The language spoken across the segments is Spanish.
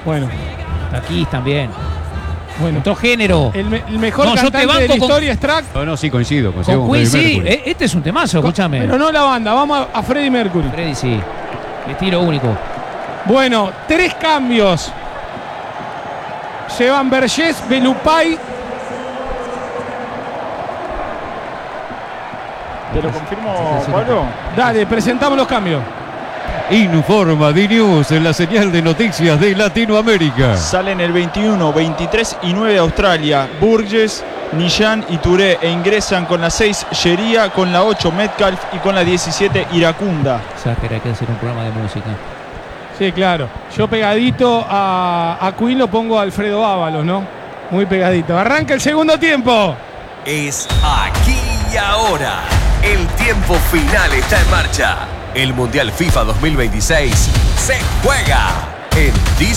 Bueno. Taquís también. Bueno. Otro género. El mejor cantante de la historia es Track. No, sí, coincido. Con Queen, sí. Este es un temazo, escúchame. Pero no la banda, vamos a Freddie Mercury. Freddie, sí. Estilo único. Bueno, 3 cambios. Llevan Vergés, Belupay. ¿Te lo confirmo, Pablo? Dale, presentamos los cambios. Informa D-News en la señal de noticias de Latinoamérica. Salen el 21, 23 y 9 Australia, Burgess, Niyan y Touré, e ingresan con la 6 Sheria, con la 8 Metcalf y con la 17 Iracunda. O sea, que hay que hacer un programa de música. Sí, claro. Yo pegadito a Queen lo pongo a Alfredo Ábalos, ¿no? Muy pegadito. Arranca el segundo tiempo. Es aquí y ahora. El tiempo final está en marcha. El Mundial FIFA 2026 se juega en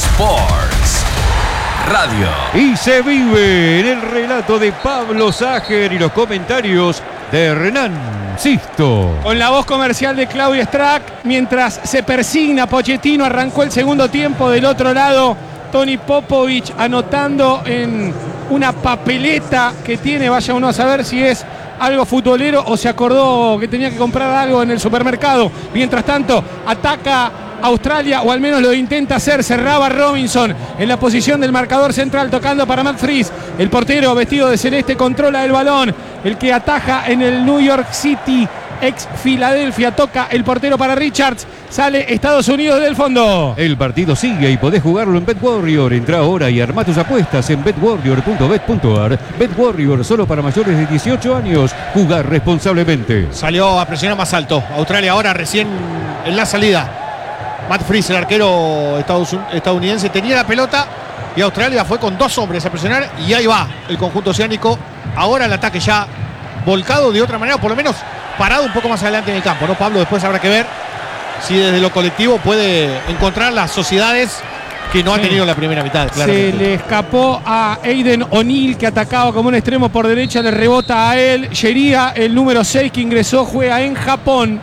D-Sports Radio. Y se vive en el relato de Pablo Sager y los comentarios de Renan Sisto. Con la voz comercial de Claudia Strack, mientras se persigna Pochettino, arrancó el segundo tiempo. Del otro lado, Toni Popovic anotando en una papeleta que tiene, vaya uno a saber si es algo futbolero o se acordó que tenía que comprar algo en el supermercado. Mientras tanto, ataca Australia, o al menos lo intenta hacer. Cerraba Robinson en la posición del marcador central, tocando para Matt Freese. El portero vestido de celeste controla el balón. El que ataja en el New York City, ex Filadelfia, toca el portero para Richards. Sale Estados Unidos del fondo. El partido sigue y podés jugarlo en BetWarrior. Entra ahora y armá tus apuestas en betwarrior.bet.ar. BetWarrior, solo para mayores de 18 años. Jugar responsablemente. Salió a presionar más alto. Australia ahora recién en la salida. Matt Freese, el arquero estadounidense, tenía la pelota y Australia fue con 2 hombres a presionar, y ahí va el conjunto oceánico. Ahora el ataque ya volcado de otra manera, por lo menos parado un poco más adelante en el campo, ¿no, Pablo? Después habrá que ver si desde lo colectivo puede encontrar las sociedades que no ha tenido la primera mitad. Se le escapó a Aiden O'Neill, que atacaba como un extremo por derecha, le rebota a él. Sheria, el número 6 que ingresó, juega en Japón.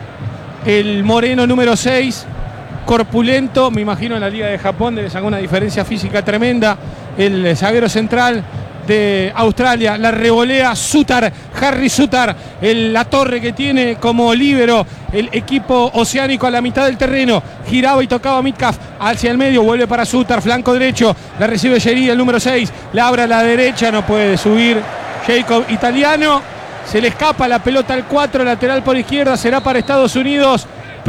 El moreno número 6, corpulento, me imagino en la Liga de Japón debe sacar una diferencia física tremenda. El zaguero central de Australia la revolea Sutar, Harry Sutar, la torre que tiene como líbero el equipo oceánico a la mitad del terreno. Giraba y tocaba Metcalf hacia el medio, vuelve para Sutar, flanco derecho, la recibe Sheria, el número 6, la abre a la derecha, no puede subir Jacob Italiano. Se le escapa la pelota al 4, lateral por izquierda, será para Estados Unidos.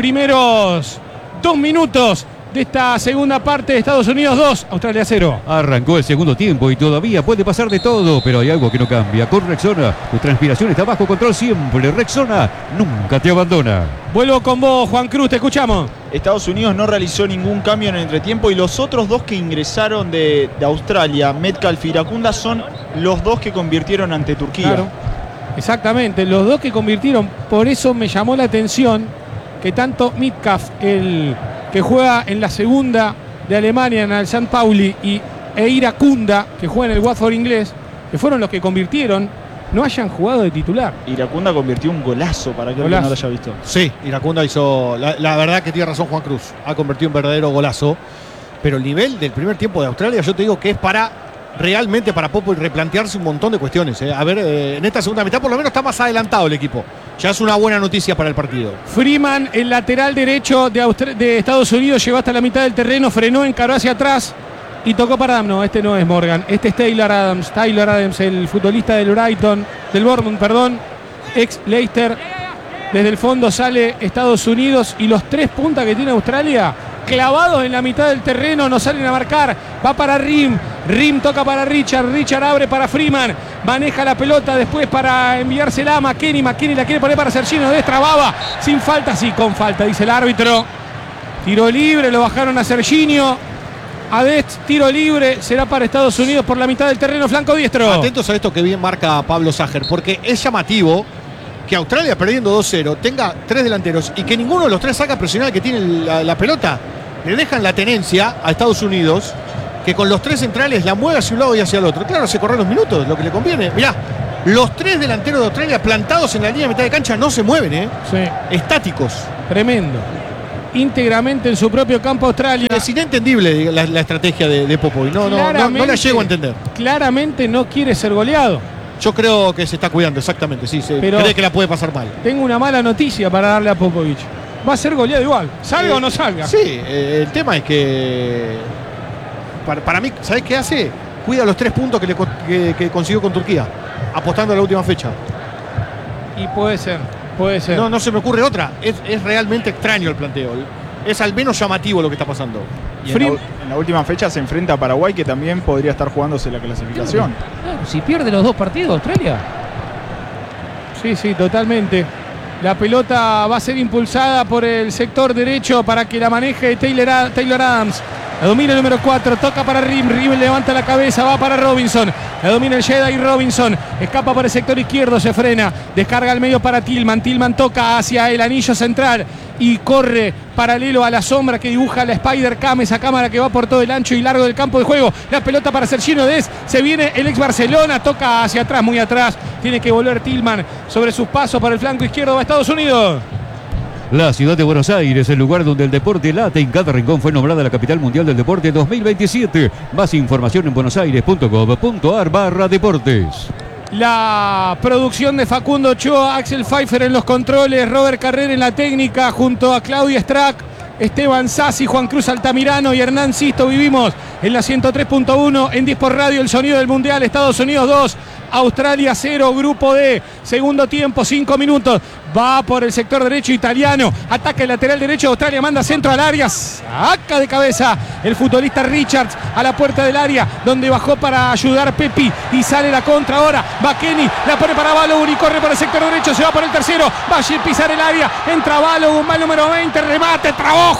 Primeros 2 minutos de esta segunda parte. De Estados Unidos 2, Australia 0. Arrancó el segundo tiempo y todavía puede pasar de todo, pero hay algo que no cambia. Con Rexona, tu transpiración está bajo control siempre. Rexona nunca te abandona. Vuelvo con vos, Juan Cruz, te escuchamos. Estados Unidos no realizó ningún cambio en el entretiempo, y los otros 2 que ingresaron de Australia, Metcalf y Iracunda, son los 2 que convirtieron ante Turquía. Claro, exactamente, los 2 que convirtieron. Por eso me llamó la atención que tanto Metcalf, el que juega en la segunda de Alemania en el St. Pauli, e Iracunda, que juega en el Watford inglés, que fueron los que convirtieron, no hayan jugado de titular. Iracunda convirtió un golazo, para que no lo haya visto. Sí, Iracunda hizo, la verdad que tiene razón Juan Cruz, ha convertido un verdadero golazo, pero el nivel del primer tiempo de Australia, yo te digo que es realmente para Popo y replantearse un montón de cuestiones. A ver, en esta segunda mitad por lo menos está más adelantado el equipo. Ya es una buena noticia para el partido. Freeman, el lateral derecho de Estados Unidos, llegó hasta la mitad del terreno, frenó, encaró hacia atrás y tocó para Adams. No, este no es Morgan, este es Tyler Adams. Tyler Adams, el futbolista del Bournemouth, ex Leicester. Desde el fondo sale Estados Unidos, y los 3 puntas que tiene Australia clavados en la mitad del terreno, no salen a marcar. Va para Rim toca para Richard abre para Freeman, maneja la pelota después para enviársela a McKennie la quiere poner para Serginho, destrababa, sin falta, sí, con falta, dice el árbitro. Tiro libre, lo bajaron a Serginho. Adest, tiro libre, será para Estados Unidos por la mitad del terreno, flanco diestro. Atentos a esto que bien marca Pablo Sager, porque es llamativo que Australia, perdiendo 2-0, tenga 3 delanteros y que ninguno de los 3 saca a presionar al que tiene la pelota. Le dejan la tenencia a Estados Unidos, que con los 3 centrales la mueve hacia un lado y hacia el otro. Claro, se corren los minutos, lo que le conviene. Mirá, los 3 delanteros de Australia plantados en la línea de mitad de cancha no se mueven, Sí. Estáticos. Tremendo. íntegramente en su propio campo Australia. Es inentendible la estrategia de Popovic. No la llego a entender. Claramente no quiere ser goleado. Yo creo que se está cuidando, exactamente. Sí, Pero cree que la puede pasar mal. Tengo una mala noticia para darle a Popovic. Va a ser goleado igual, salga o no salga. Sí, el tema es que para mí, ¿sabés qué hace? Cuida los 3 puntos que consiguió con Turquía, apostando a la última fecha. Y puede ser. No se me ocurre otra. Es realmente extraño el planteo. Es al menos llamativo lo que está pasando. Y en la última fecha se enfrenta a Paraguay, que también podría estar jugándose la clasificación. Claro, si pierde los 2 partidos Australia. Sí, totalmente. La pelota va a ser impulsada por el sector derecho para que la maneje Taylor Adams. La domina el número 4, toca para Rim levanta la cabeza, va para Robinson. La domina el Jedi Robinson, escapa por el sector izquierdo, se frena, descarga al medio para Tillman. Tillman toca hacia el anillo central y corre paralelo a la sombra que dibuja la Spider-Cam, esa cámara que va por todo el ancho y largo del campo de juego. La pelota para Sergino Dest, se viene el ex Barcelona, toca hacia atrás, muy atrás. Tiene que volver Tillman sobre sus pasos por el flanco izquierdo, va a Estados Unidos. La ciudad de Buenos Aires, el lugar donde el deporte late en cada rincón, fue nombrada la capital mundial del deporte 2027. Más información en buenosaires.gov.ar/deportes. La producción de Facundo Ochoa, Axel Pfeiffer en los controles, Robert Carrera en la técnica, junto a Claudia Strack, Esteban Sassi, Juan Cruz Altamirano y Hernán Sisto. Vivimos en la 103.1 en Disport Radio, el sonido del Mundial. Estados Unidos 2, Australia 0, grupo D, segundo tiempo, 5 minutos. Va por el sector derecho italiano, ataca el lateral derecho, Australia manda centro al área, saca de cabeza el futbolista Richards a la puerta del área, donde bajó para ayudar Pepi y sale la contra ahora. Bakeni la pone para Balogun y corre por el sector derecho, se va por el tercero, va a pisar el área, entra Balogun, va el número 20, remate, trabó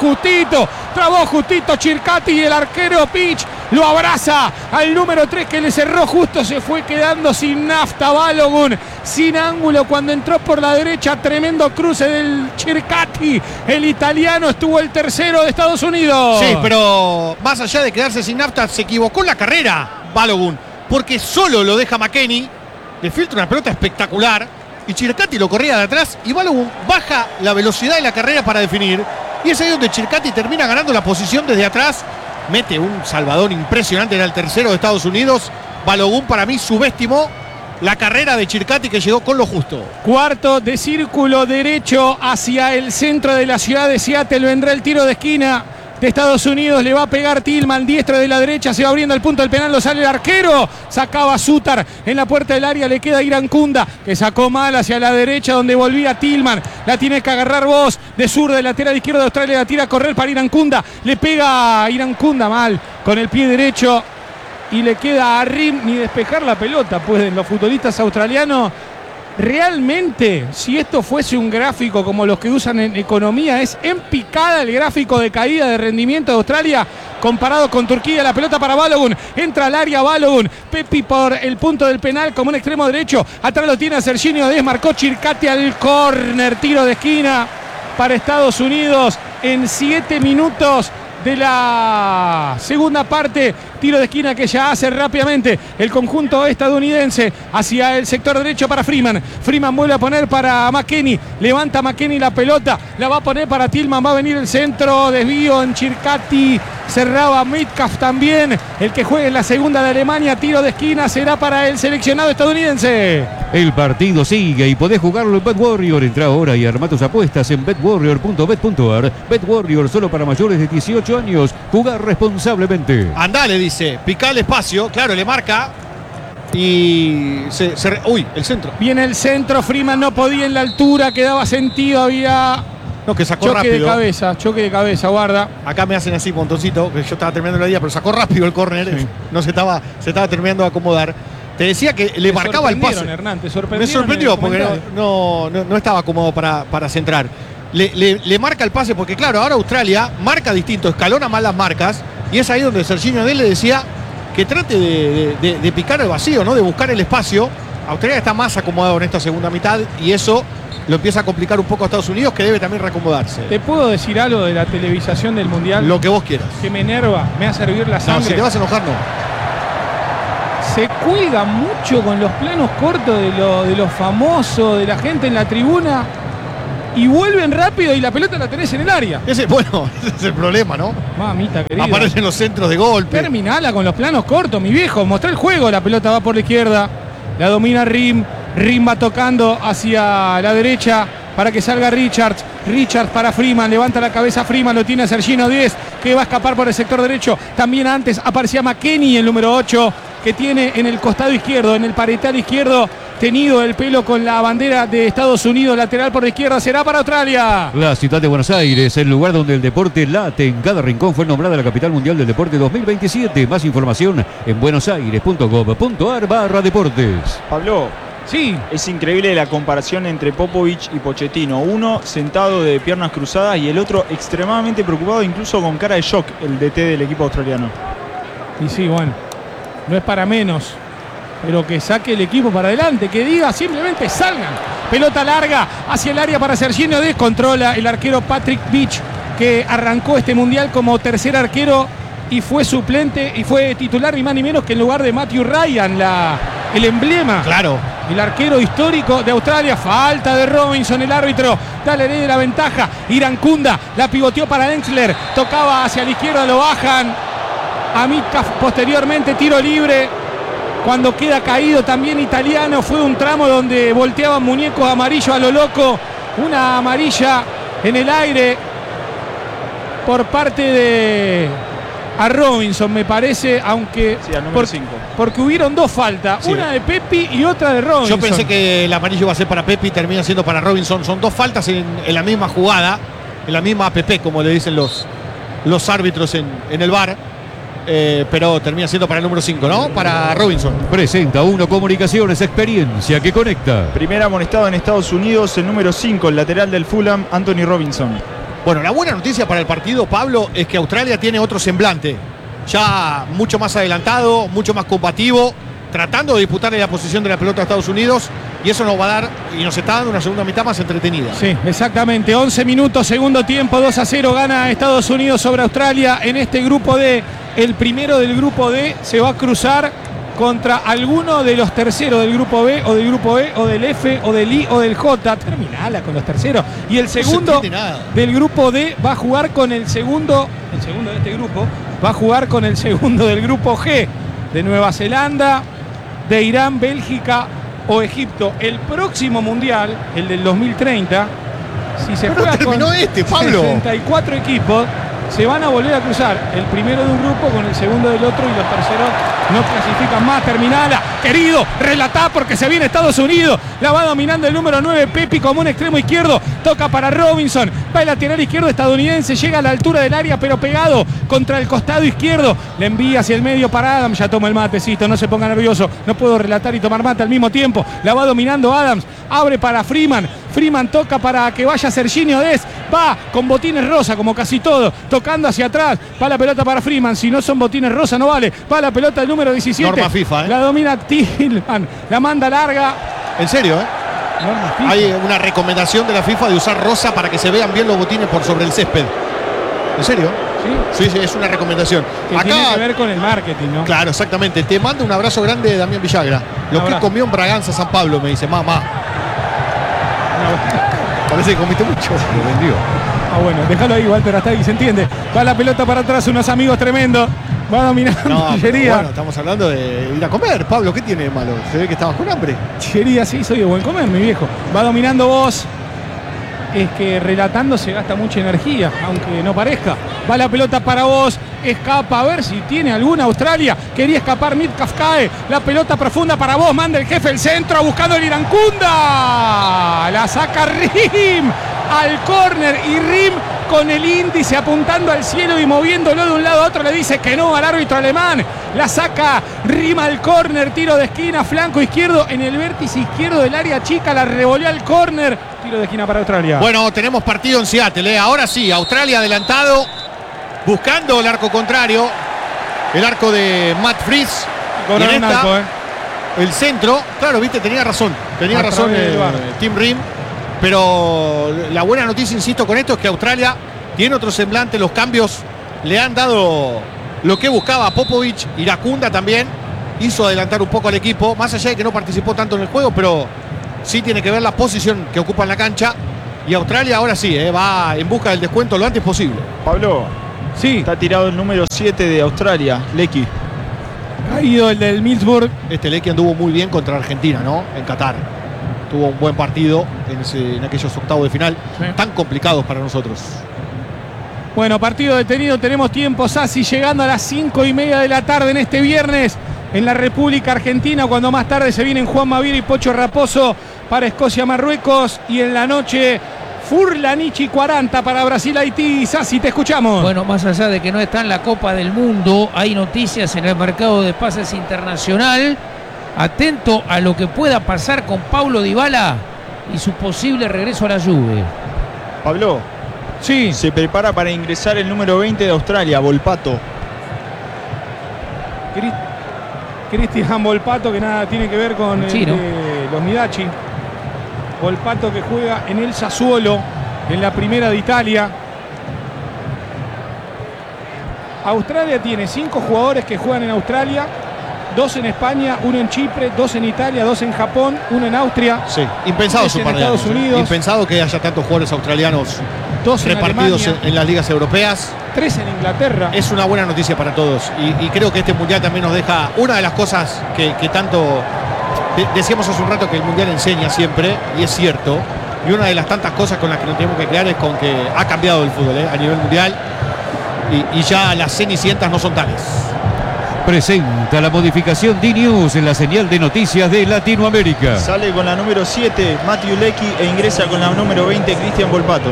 justito Chircati y el arquero Pitch lo abraza al número 3 que le cerró justo, se fue quedando sin nafta Balogun, sin ángulo cuando entró por la derecha, tremendo cruce del Chircati, el italiano, estuvo el tercero de Estados Unidos. Sí, pero más allá de quedarse sin nafta, se equivocó en la carrera Balogun, porque solo lo deja McKennie, le filtra una pelota espectacular y Chircati lo corría de atrás y Balogun baja la velocidad de la carrera para definir, y es ahí donde Chircati termina ganando la posición desde atrás, mete un salvadón impresionante, era el tercero de Estados Unidos. Balogun para mí subestimó la carrera de Chircati, que llegó con lo justo. Cuarto de círculo derecho hacia el centro de la ciudad de Seattle, vendrá el tiro de esquina de Estados Unidos, le va a pegar Tillman, diestro de la derecha, se va abriendo el punto del penal, lo sale el arquero, sacaba Sutar en la puerta del área, le queda Irankunda, que sacó mal hacia la derecha donde volvía Tillman, la tiene que agarrar vos, de sur del lateral izquierdo de Australia, la tira a correr para Irankunda, le pega a Irankunda mal con el pie derecho y le queda a Rim ni despejar la pelota, pues los futbolistas australianos. Realmente, si esto fuese un gráfico como los que usan en economía, es en picada el gráfico de caída de rendimiento de Australia comparado con Turquía. La pelota para Balogun, entra al área Balogun, Pepi por el punto del penal como un extremo derecho, atrás lo tiene a Serginho Dest, marcó Chircati al córner, tiro de esquina para Estados Unidos en 7 minutos de la segunda parte. Tiro de esquina que ya hace rápidamente el conjunto estadounidense hacia el sector derecho para Freeman. Freeman vuelve a poner para McKennie. Levanta McKennie la pelota. La va a poner para Tillman. Va a venir el centro. Desvío en Chircati. Cerraba Metcalf también. El que juegue en la segunda de Alemania. Tiro de esquina será para el seleccionado estadounidense. El partido sigue y podés jugarlo en BetWarrior. Entra ahora y arma tus apuestas en betwarrior.bet.ar. BetWarrior solo para mayores de 18 años. Jugar responsablemente. Andale, dice, pica el espacio, claro, le marca y uy, el centro. Viene el centro, Freeman no podía en la altura, quedaba sentido, había no, que sacó choque rápido. Choque de cabeza, guarda. Acá me hacen así, montoncito, que yo estaba terminando la día, pero sacó rápido el córner, sí. No se estaba terminando de acomodar. Te decía que le marcaba el pase. Hernán, me sorprendió porque no estaba cómodo para centrar. Le marca el pase porque claro, ahora Australia marca distinto, escalona mal las marcas y es ahí donde Serginho Dest le decía que trate de picar el vacío, ¿no? De buscar el espacio. Australia está más acomodado en esta segunda mitad y eso lo empieza a complicar un poco a Estados Unidos, que debe también reacomodarse. ¿Te puedo decir algo de la televisación del Mundial? Lo que vos quieras. Que me enerva, me hace hervir la sangre. No, si te vas a enojar, no. Se cuelga mucho con los planos cortos de los famosos, de la gente en la tribuna. y vuelven rápido y la pelota la tenés en el área. Bueno, ese es el problema, ¿no? Mamita querida. Aparecen los centros de golpe. Terminala con los planos cortos, mi viejo. Mostrá el juego. La pelota va por la izquierda. La domina Rim. Rim va tocando hacia la derecha para que salga Richards. Richards para Freeman. Levanta la cabeza Freeman. Lo tiene a Sergino 10, que va a escapar por el sector derecho. También antes aparecía McKennie, el número 8, que tiene en el costado izquierdo, en el paretal izquierdo, tenido el pelo con la bandera de Estados Unidos. Lateral por la izquierda será para Australia. La ciudad de Buenos Aires, el lugar donde el deporte late en cada rincón, fue nombrada la capital mundial del deporte 2027. Más información en buenosaires.gov.ar/deportes. Pablo, Sí, es increíble la comparación entre Popovich y Pochettino. Uno sentado de piernas cruzadas y el otro extremadamente preocupado, incluso con cara de shock, el DT del equipo australiano. y sí, bueno, no es para menos, pero que saque el equipo para adelante, que diga simplemente salgan. Pelota larga hacia el área para Serginho Dez, controla el arquero Patrick Beach, que arrancó este mundial como tercer arquero y fue suplente y fue titular ni más ni menos que en lugar de Matthew Ryan, el emblema. Claro. El arquero histórico de Australia. Falta de Robinson, el árbitro da la ley de la ventaja. Irankunda la pivoteó para Densler, tocaba hacia la izquierda, lo bajan a Metcalf. Posteriormente tiro libre cuando queda caído también Italiano. Fue un tramo donde volteaban muñecos amarillos a lo loco. Una amarilla en el aire por parte de a Robinson, me parece, aunque Sí, al número 5. porque hubieron dos faltas, Sí. una de Pepi y otra de Robinson. Yo pensé que el amarillo iba a ser para Pepi, termina siendo para Robinson. Son dos faltas en la misma jugada, en la misma APP, como le dicen los árbitros en el VAR. Pero termina siendo para el número 5, ¿no? Para Robinson. Presenta Uno Comunicaciones, experiencia que conecta. Primer amonestado en Estados Unidos, el número 5, el lateral del Fulham, Anthony Robinson. Bueno, la buena noticia para el partido, Pablo, es que Australia tiene otro semblante. Ya mucho más adelantado, mucho más combativo, tratando de disputarle la posición de la pelota a Estados Unidos. Y eso nos va a dar, y nos está dando una segunda mitad más entretenida. Sí, exactamente. 11 minutos, segundo tiempo, 2-0 gana Estados Unidos sobre Australia en este grupo D. El primero del grupo D se va a cruzar contra alguno de los terceros del grupo B o del grupo E o del F o del I o del J. Terminala con los terceros. Y el segundo entiende nada. del grupo D va a jugar con el segundo de este grupo, va a jugar con el segundo del grupo G, de Nueva Zelanda, de Irán, Bélgica o Egipto. El próximo mundial, el del 2030, si se Pero juega terminó con Pablo. 64 equipos, se van a volver a cruzar el primero de un grupo con el segundo del otro y los terceros no clasifican más. Terminala, querido, relatá porque se viene Estados Unidos. La va dominando el número 9, Pepi, como un extremo izquierdo. Toca para Robinson, va el lateral izquierdo estadounidense, llega a la altura del área pero pegado contra el costado izquierdo. Le envía hacia el medio para Adams, ya toma el matecito, no se ponga nervioso. No puedo relatar y tomar mate al mismo tiempo. La va dominando Adams, abre para Freeman. Freeman toca para que vaya Serginho Dez. Va con botines rosa, como casi todo. Tocando hacia atrás. Va la pelota para Freeman. Si no son botines rosa, no vale. Va la pelota del número 17. Norma FIFA, ¿eh? La domina Tillman. La manda larga. En serio, ¿eh? Norma FIFA. Hay una recomendación de la FIFA de usar rosa para que se vean bien los botines por sobre el césped. ¿En serio? ¿Sí? Sí, es una recomendación. Que tiene que ver con el marketing, ¿no? Claro, exactamente. Te mando un abrazo grande de Damián Villagra. Lo que abrazo. comió en Braganza, San Pablo, me dice, mamá. Parece que comiste mucho. Lo vendió. Ah, bueno, déjalo ahí, Walter, hasta ahí, se entiende. Va la pelota para atrás, unos amigos tremendos. Va dominando No, pero Tillería. bueno, estamos hablando de ir a comer. Pablo, ¿qué tiene de malo? Se ve que estabas con hambre. Tillería, sí, soy de buen comer, mi viejo. Va dominando vos. Es que relatando se gasta mucha energía, aunque no parezca. Va la pelota para vos. Escapa, a ver si tiene alguna Australia. Quería escapar, Metcalf cae. La pelota profunda para vos. Manda el jefe el centro buscando el Irankunda. La saca Rim al córner y Rim con el índice apuntando al cielo y moviéndolo de un lado a otro le dice que no al árbitro alemán. La saca Rim al córner, tiro de esquina, flanco izquierdo en el vértice izquierdo del área chica, la revolvió al córner, tiro de esquina para Australia. Bueno, tenemos partido en Seattle, ¿eh? Ahora sí, Australia adelantado, buscando el arco contrario, el arco de Matt Fries. Con Y en un esta, arco, el centro, claro, viste, tenía razón A través del VAR. Tim Rim. Pero la buena noticia, insisto con esto, es que Australia tiene otro semblante. Los cambios le han dado lo que buscaba Popovich. Irankunda también hizo adelantar un poco al equipo, más allá de que no participó tanto en el juego, pero sí tiene que ver la posición que ocupa en la cancha. Y Australia ahora sí, va en busca del descuento lo antes posible. Pablo, Sí, está tirado el número 7 de Australia, Lecky. caído el del Millsburg. Este Lecky anduvo muy bien contra Argentina, ¿no? En Qatar. Tuvo un buen partido en aquellos octavos de final Sí. tan complicados para nosotros. Bueno, partido detenido, tenemos tiempo, Sassi, llegando a las 5:30 de la tarde en este viernes en la República Argentina, cuando más tarde se vienen Juan Mavir y Pocho Raposo para Escocia-Marruecos, y en la noche Furlanichi 40 para Brasil-Haití. Sassi, te escuchamos. Bueno, más allá de que no está en la Copa del Mundo, hay noticias en el mercado de pases internacional. Atento a lo que pueda pasar con Paulo Dybala y su posible regreso a la Juve. Pablo, Sí, se prepara para ingresar el número 20 de Australia, Volpato. Cristian Volpato, que nada tiene que ver con el chino. de los Midachi. Volpato, que juega en el Sassuolo, en la Primera de Italia. Australia tiene 5 jugadores que juegan en Australia, 2 en España, 1 en Chipre, 2 en Italia, 2 en Japón, 1 en Austria, Sí, impensado Es su en par de Estados años, Unidos. Impensado que haya tantos jugadores australianos 2 en repartidos Alemania, en las ligas europeas. 3 en Inglaterra. Es una buena noticia para todos. Y creo que este mundial también nos deja una de las cosas que tanto decíamos hace un rato, que el mundial enseña siempre, y es cierto. Y una de las tantas cosas con las que nos tenemos que quedar es con que ha cambiado el fútbol a nivel mundial. Y ya las cenicientas no son tales. Presenta la modificación D-News en la señal de noticias de Latinoamérica. Sale con la número 7, Matthew Lecky, e ingresa con la número 20, Cristian Volpato.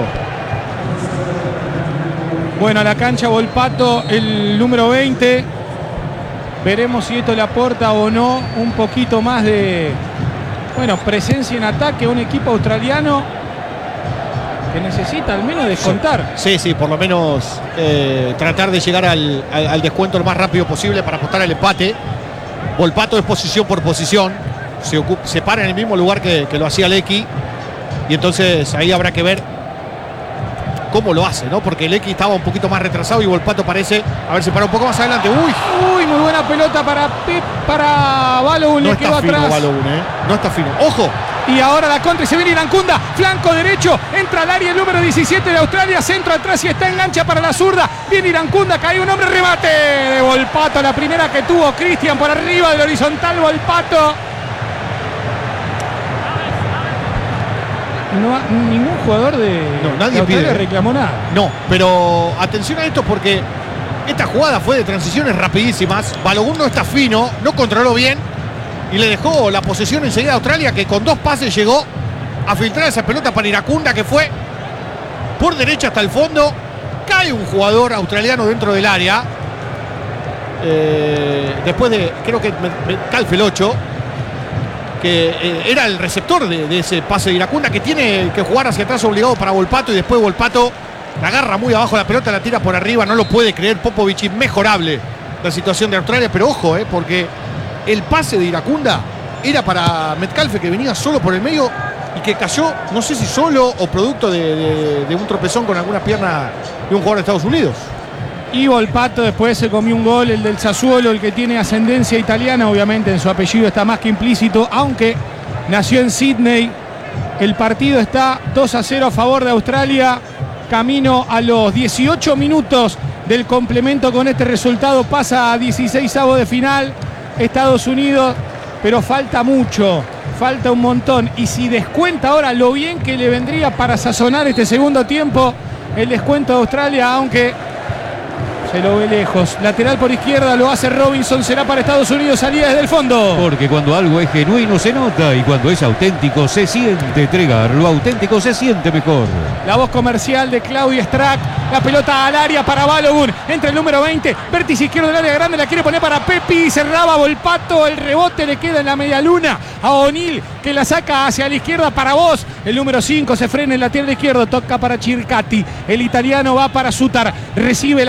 Bueno, a la cancha Volpato, el número 20. Veremos si esto le aporta o no un poquito más de, bueno, presencia en ataque a un equipo australiano que necesita al menos descontar. Sí, por lo menos tratar de llegar al descuento lo más rápido posible para apostar al empate. Volpato es posición por posición. Se para en el mismo lugar que lo hacía Lecky. Y entonces ahí habrá que ver cómo lo hace, ¿no? Porque Lecky estaba un poquito más retrasado y Volpato parece haberse parado un poco más adelante. ¡Uy! Muy buena pelota para Balogun, No le quedó está fino atrás. Balogun, No está fino. ¡Ojo! Y ahora la contra y se viene Irancunda, flanco derecho, entra al área el número 17 de Australia, centro atrás y está engancha para la zurda. Viene Irancunda, cae un hombre, remate de Volpato, la primera que tuvo Cristian por arriba del horizontal, Volpato. Ningún jugador de nadie Australia pide. reclamó nada. No, pero atención a esto porque esta jugada fue de transiciones rapidísimas. Balogun no está fino, no controló bien y le dejó la posesión enseguida a Australia, que con 2 pases llegó a filtrar esa pelota para Irancunda, que fue por derecha hasta el fondo. Cae un jugador australiano dentro del área. Después de, creo que Calfe el 8, que era el receptor de ese pase de Irancunda, que tiene que jugar hacia atrás obligado para Volpato, y después Volpato la agarra muy abajo la pelota, la tira por arriba, no lo puede creer Popovic. Inmejorable la situación de Australia, pero ojo, porque el pase de Irancunda era para Metcalfe, que venía solo por el medio y que cayó, no sé si solo o producto de un tropezón con alguna pierna de un jugador de Estados Unidos. Y Volpato después se comió un gol, el del Sassuolo, el que tiene ascendencia italiana, obviamente en su apellido está más que implícito, aunque nació en Sydney. El partido está 2-0 a favor de Australia, camino a los 18 minutos del complemento. Con este resultado pasa a 16avos de final Estados Unidos, pero falta mucho, falta un montón. Y si descuenta ahora lo bien que le vendría para sazonar este segundo tiempo, el descuento de Australia, aunque se lo ve lejos. Lateral por izquierda lo hace Robinson, será para Estados Unidos, salida desde el fondo. Porque cuando algo es genuino se nota y cuando es auténtico se siente. Entregar lo auténtico se siente mejor. La voz comercial de Claudia Strack, la pelota al área para Balogun, entre el número 20, vértice izquierdo del área grande, la quiere poner para Pepi, cerraba Volpato, el rebote le queda en la media luna a O'Neill, que la saca hacia la izquierda para Vos, el número 5 se frena en el lateral izquierdo, toca para Circati, el italiano va para Sutar, recibe la Torre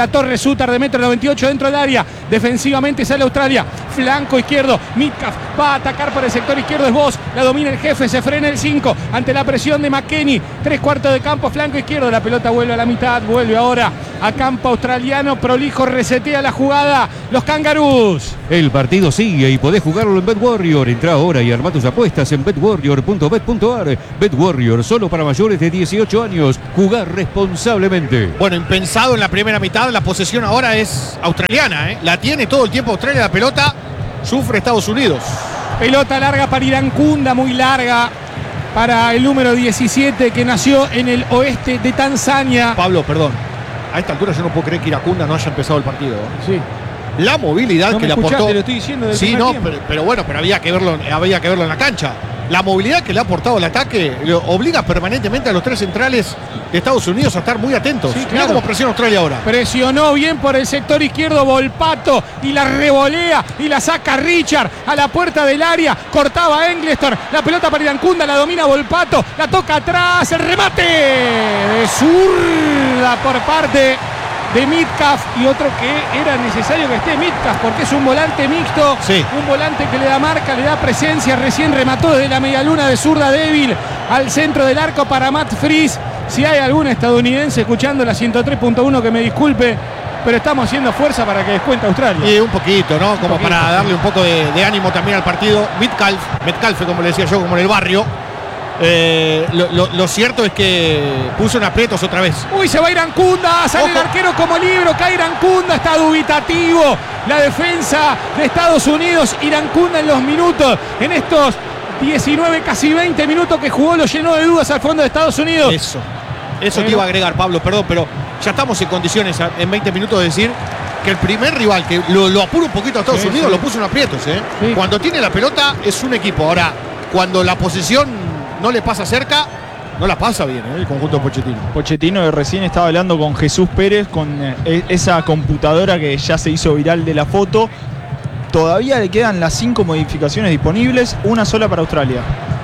Suter de 1,98 m dentro del área. Defensivamente sale Australia. Flanco izquierdo. Metcalf va a atacar por el sector izquierdo. Es Voss. La domina el jefe. Se frena el 5 ante la presión de McKennie. 3/4 de campo. Flanco izquierdo. La pelota vuelve a la mitad. Vuelve ahora a campo australiano. Prolijo resetea la jugada. Los Kangaroos. El partido sigue y podés jugarlo en BetWarrior. Entra ahora y arma tus apuestas en betwarrior.bet.ar. BetWarrior, solo para mayores de 18 años. Jugar responsablemente. Bueno, impensado en la primera mitad. La posesión ahora es australiana, ¿eh? La tiene todo el tiempo Australia. La pelota sufre Estados Unidos. Pelota larga para Irankunda, muy larga para el número 17 que nació en el oeste de Tanzania. Pablo, perdón. A esta altura yo no puedo creer que Iracunda no haya empezado el partido. Sí. La movilidad No que me le escuchaste, aportó. lo estoy diciendo del Sí, primer no, tiempo. pero bueno, pero había que verlo en la cancha. La movilidad que le ha aportado el ataque obliga permanentemente a los tres centrales de Estados Unidos a estar muy atentos. Sí, Mirá claro. cómo presiona Australia ahora. Presionó bien por el sector izquierdo Volpato y la revolea y la saca Richard a la puerta del área. Cortaba Englestor. La pelota para Irankunda, la domina Volpato. La toca atrás. El remate de zurda por parte de Metcalf, y otro que era necesario que esté Metcalf porque es un volante mixto, Sí. un volante que le da marca, le da presencia. Recién remató desde la medialuna de zurda débil al centro del arco para Matt Freese. Si hay algún estadounidense escuchando la 103.1 que me disculpe, pero estamos haciendo fuerza para que descuente Australia. Y un poquito, ¿no? Como poquito, para sí. darle un poco de ánimo también al partido. Metcalf, como le decía yo, como en el barrio. Lo cierto es que puso en aprietos otra vez. Uy, se va Irankunda, sale el Ojo. arquero como libro, cae Irankunda, está dubitativo la defensa de Estados Unidos. Irankunda en los minutos, en estos 19, casi 20 minutos que jugó, lo llenó de dudas al fondo de Estados Unidos. Eso te iba a agregar, Pablo, perdón, pero ya estamos en condiciones en 20 minutos de decir que el primer rival que lo apura un poquito a Estados Sí, Unidos sí. lo puso en aprietos, ¿eh? Sí. Cuando tiene la pelota es un equipo. Ahora, cuando la posesión no le pasa cerca, no la pasa bien, ¿eh? El conjunto de Pochettino. Pochettino recién estaba hablando con Jesús Pérez, con esa computadora que ya se hizo viral de la foto. Todavía le quedan las 5 modificaciones disponibles, una sola para Australia.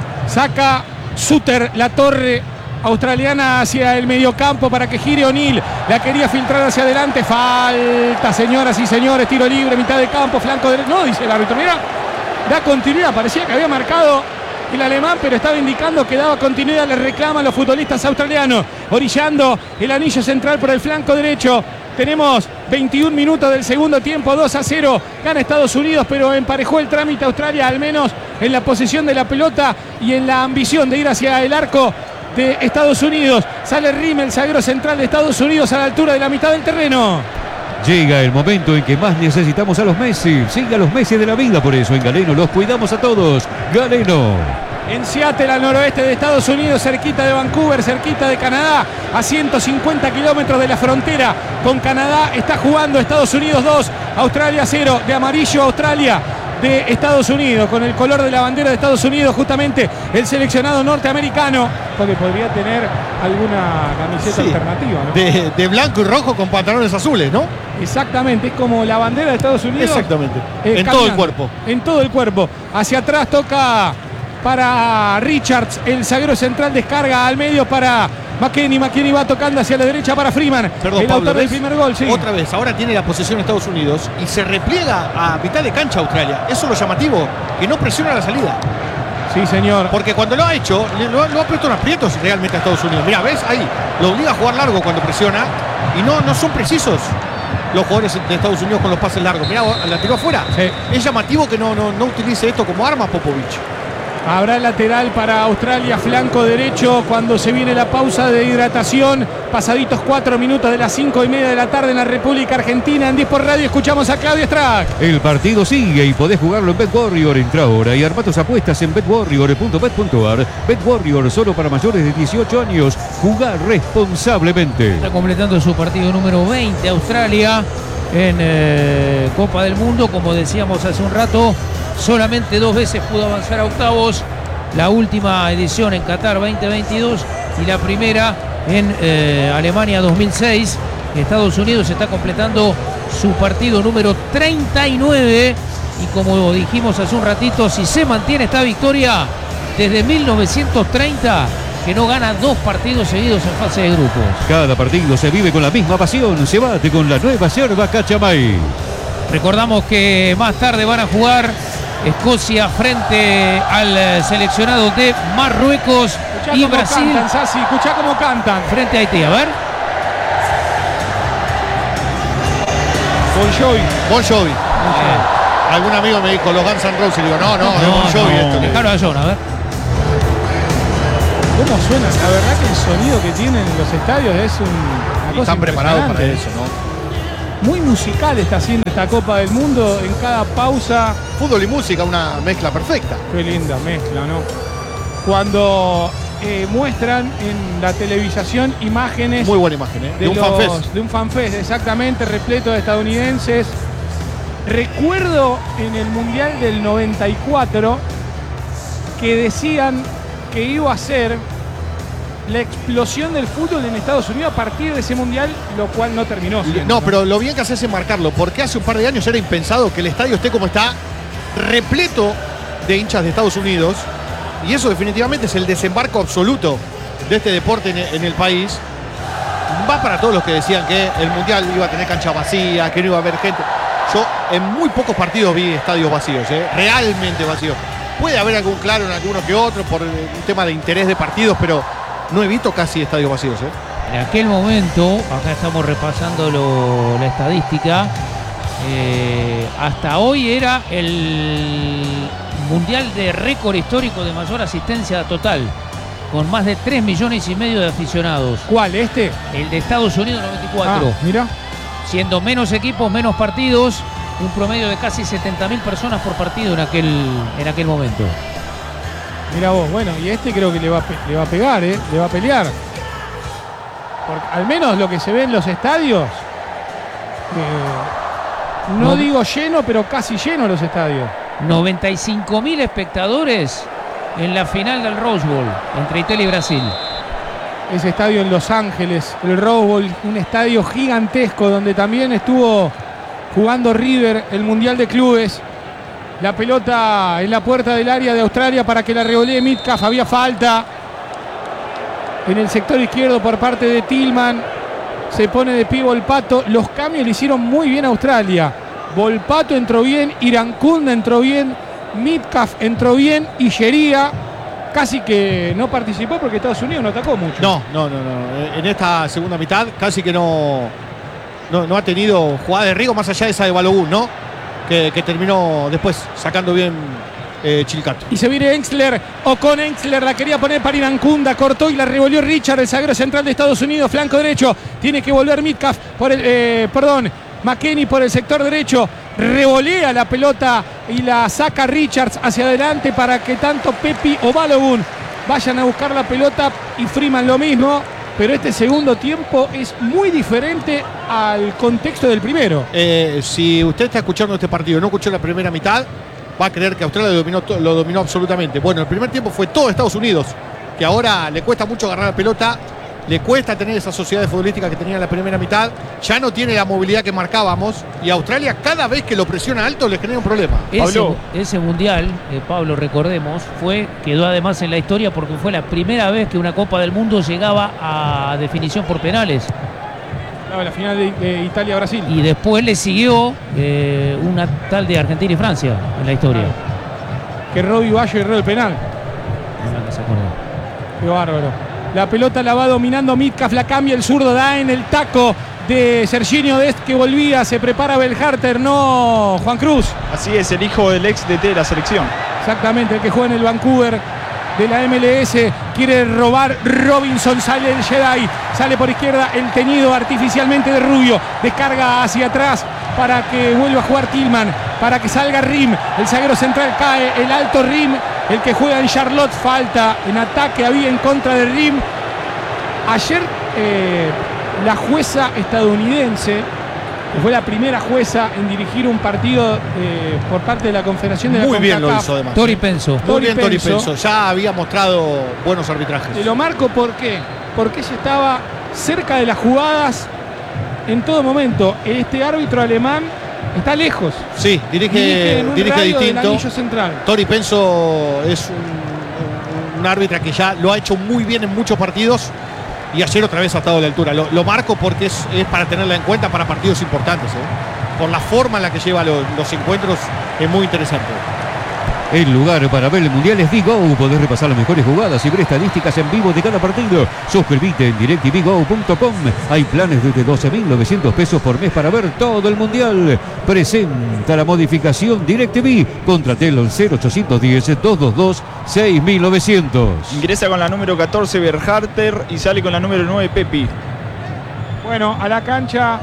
Saca Suter la torre australiana hacia el mediocampo para que gire O'Neill. La quería filtrar hacia adelante. Falta, señoras y señores. Tiro libre, mitad de campo, flanco derecho. No, dice el árbitro. Mira, da continuidad. Parecía que había marcado el alemán, pero estaba indicando que daba continuidad. Le reclaman los futbolistas australianos. Orillando el anillo central por el flanco derecho. Tenemos 21 minutos del segundo tiempo, 2-0. Gana Estados Unidos, pero emparejó el trámite Australia, al menos en la posesión de la pelota y en la ambición de ir hacia el arco de Estados Unidos. Sale Rimmel, zaguero central de Estados Unidos, a la altura de la mitad del terreno. Llega el momento en que más necesitamos a los Messi. Siga a los Messi de la vida, por eso en Galeno los cuidamos a todos. Galeno. En Seattle, al noroeste de Estados Unidos, cerquita de Vancouver, cerquita de Canadá, a 150 kilómetros de la frontera con Canadá, está jugando Estados Unidos 2, Australia 0, de amarillo Australia, de Estados Unidos, con el color de la bandera de Estados Unidos, justamente el seleccionado norteamericano, porque podría tener alguna camiseta Sí. alternativa, ¿no? De blanco y rojo con pantalones azules, ¿no? Exactamente, es como la bandera de Estados Unidos. Exactamente. En Caminando. todo el cuerpo. En todo el cuerpo. Hacia atrás toca para Richards, el zaguero central descarga al medio para McKennie. McKennie va tocando hacia la derecha para Freeman. Perdón, el Pablo, autor del ¿ves? primer gol, sí. Otra vez, ahora tiene la posesión Estados Unidos y se repliega a mitad de cancha Australia. Eso es lo llamativo, que no presiona la salida. Sí, señor. Porque cuando lo ha hecho, lo ha puesto en aprietos realmente a Estados Unidos. Mira, ¿ves? Ahí, lo obliga a jugar largo cuando presiona y no son precisos los jugadores de Estados Unidos con los pases largos. Mira, la tiró afuera. Sí. Es llamativo que no utilice esto como arma Popovich. Habrá lateral para Australia, flanco derecho, cuando se viene la pausa de hidratación. Pasaditos 4 minutos de las 5:30 de la tarde en la República Argentina. En Disport Radio escuchamos a Claudio Strack. El partido sigue y podés jugarlo en BetWarrior. Entra ahora y arma tus apuestas en betwarrior.bet.ar. BetWarrior, solo para mayores de 18 años. Jugar responsablemente. Está completando su partido número 20 Australia en Copa del Mundo. Como decíamos hace un rato, solamente 2 veces pudo avanzar a octavos. La última edición en Qatar 2022 y la primera en Alemania 2006. Estados Unidos está completando su partido número 39 y como dijimos hace un ratito, si se mantiene esta victoria desde 1930, que no gana 2 partidos seguidos en fase de grupos. Cada partido se vive con la misma pasión. Se bate con la nueva yerba Cachamay. Recordamos que más tarde van a jugar Escocia frente al seleccionado de Marruecos Escuchá y cómo Brasil cantan, Sassi, escuchá cómo cantan. frente a Haití. A ver. Bon Jovi. Bon Jovi. Algún amigo me dijo los Guns N' Roses. Y digo, no, es Bon Jovi esto. Dejalo a John, a ver. ¿Cómo suena? La verdad que el sonido que tienen los estadios es una Y cosa están preparados para impresionante. eso, ¿no? Muy musical está haciendo esta Copa del Mundo en cada pausa. Fútbol y música, una mezcla perfecta. Qué linda mezcla, ¿no? Cuando muestran en la televisación imágenes Muy buena imagen, ¿eh? De un fanfest. de un fanfest, exactamente, repleto de estadounidenses. Recuerdo en el Mundial del 94 que decían que iba a ser la explosión del fútbol en Estados Unidos a partir de ese Mundial, lo cual no terminó siendo, No, pero lo bien que haces es marcarlo, porque hace un par de años era impensado que el estadio esté como está, repleto de hinchas de Estados Unidos, y eso definitivamente es el desembarco absoluto de este deporte en el país. Va para todos los que decían que el Mundial iba a tener cancha vacía, que no iba a haber gente. Yo en muy pocos partidos vi estadios vacíos, realmente vacíos. Puede haber algún claro en alguno que otro por un tema de interés de partidos, pero no he visto casi estadios vacíos. En aquel momento, acá estamos repasando la estadística, hasta hoy era el mundial de récord histórico de mayor asistencia total, con más de 3,5 millones de aficionados. ¿Cuál? ¿Este? El de Estados Unidos 94. Mira. Siendo menos equipos, menos partidos, un promedio de casi 70.000 personas por partido en aquel momento. Mira vos, bueno, y este creo que le va a pegar, le va a pelear. Porque al menos lo que se ve en los estadios, no digo lleno, pero casi lleno los estadios. 95.000 espectadores en la final del Rose Bowl entre Italia y Brasil. Ese estadio en Los Ángeles, el Rose Bowl, un estadio gigantesco donde también estuvo jugando River el Mundial de Clubes. La pelota en la puerta del área de Australia para que la revolee Metcalf. Había falta en el sector izquierdo por parte de Tillman. Se pone de pie Volpato. Los cambios le hicieron muy bien a Australia. Volpato entró bien, Irankunda entró bien, Metcalf entró bien y Sheria casi que no participó porque Estados Unidos no atacó mucho. No. En esta segunda mitad casi que no ha tenido jugada de riesgo más allá de esa de Balogun, ¿no? Que terminó después sacando bien Chilcato. Y se viene Exler, o con Exler la quería poner para Irankunda, cortó y la revolvió Richard, el zaguero central de Estados Unidos, flanco derecho, tiene que volver Metcalf por McKennie por el sector derecho, revolea la pelota y la saca Richards hacia adelante para que tanto Pepi o Balogun vayan a buscar la pelota y Freeman lo mismo. Pero este segundo tiempo es muy diferente al contexto del primero. Si usted está escuchando este partido y no escuchó la primera mitad, va a creer que Australia lo dominó absolutamente. Bueno, el primer tiempo fue todo Estados Unidos, que ahora le cuesta mucho agarrar la pelota, le cuesta tener esa sociedad futbolística que tenía en la primera mitad, ya no tiene la movilidad que marcábamos, y Australia cada vez que lo presiona alto le genera un problema. Ese mundial, Pablo, recordemos, quedó además en la historia porque fue la primera vez que una Copa del Mundo llegaba a definición por penales. La final de Italia-Brasil. Y después le siguió una tal de Argentina y Francia en la historia. Que Robbie Bayo erró el penal. No se acordó. Qué bárbaro. La pelota la va dominando Metcalf, la cambia el zurdo, da en el taco de Serginho Dest que volvía, se prepara Belharter, no Juan Cruz. Así es, el hijo del ex DT de la selección. Exactamente, el que juega en el Vancouver de la MLS, quiere robar Robinson, sale el Jedi, sale por izquierda el teñido artificialmente de rubio, descarga hacia atrás para que vuelva a jugar Tillman, para que salga Rim, el zaguero central cae, el alto Rim, el que juega en Charlotte, falta en ataque había en contra de Rim. Ayer la jueza estadounidense, que fue la primera jueza en dirigir un partido por parte de la Confederación de la Muy bien lo CONCACAF. hizo además. Tori Penso. Muy bien Tori Penso, ya había mostrado buenos arbitrajes. Te lo marco, ¿por qué? Porque ella estaba cerca de las jugadas en todo momento. Este árbitro alemán está lejos. Sí, dirige en un radio del distinto. anillo central. Tori Penso es un una árbitra que ya lo ha hecho muy bien en muchos partidos y ayer otra vez ha estado a la altura. Lo marco porque es para tenerla en cuenta para partidos importantes. Por la forma en la que lleva los encuentros, es muy interesante. El lugar para ver el Mundial es Bigo. Podés repasar las mejores jugadas y ver estadísticas en vivo de cada partido. Suscribite en directvgo.com. Hay planes desde 12.900 pesos por mes para ver todo el Mundial. Presenta la modificación DirecTV. Contratelo al 0810-222-6900. Ingresa con la número 14 Berhalter y sale con la número 9 Pepi. Bueno, a la cancha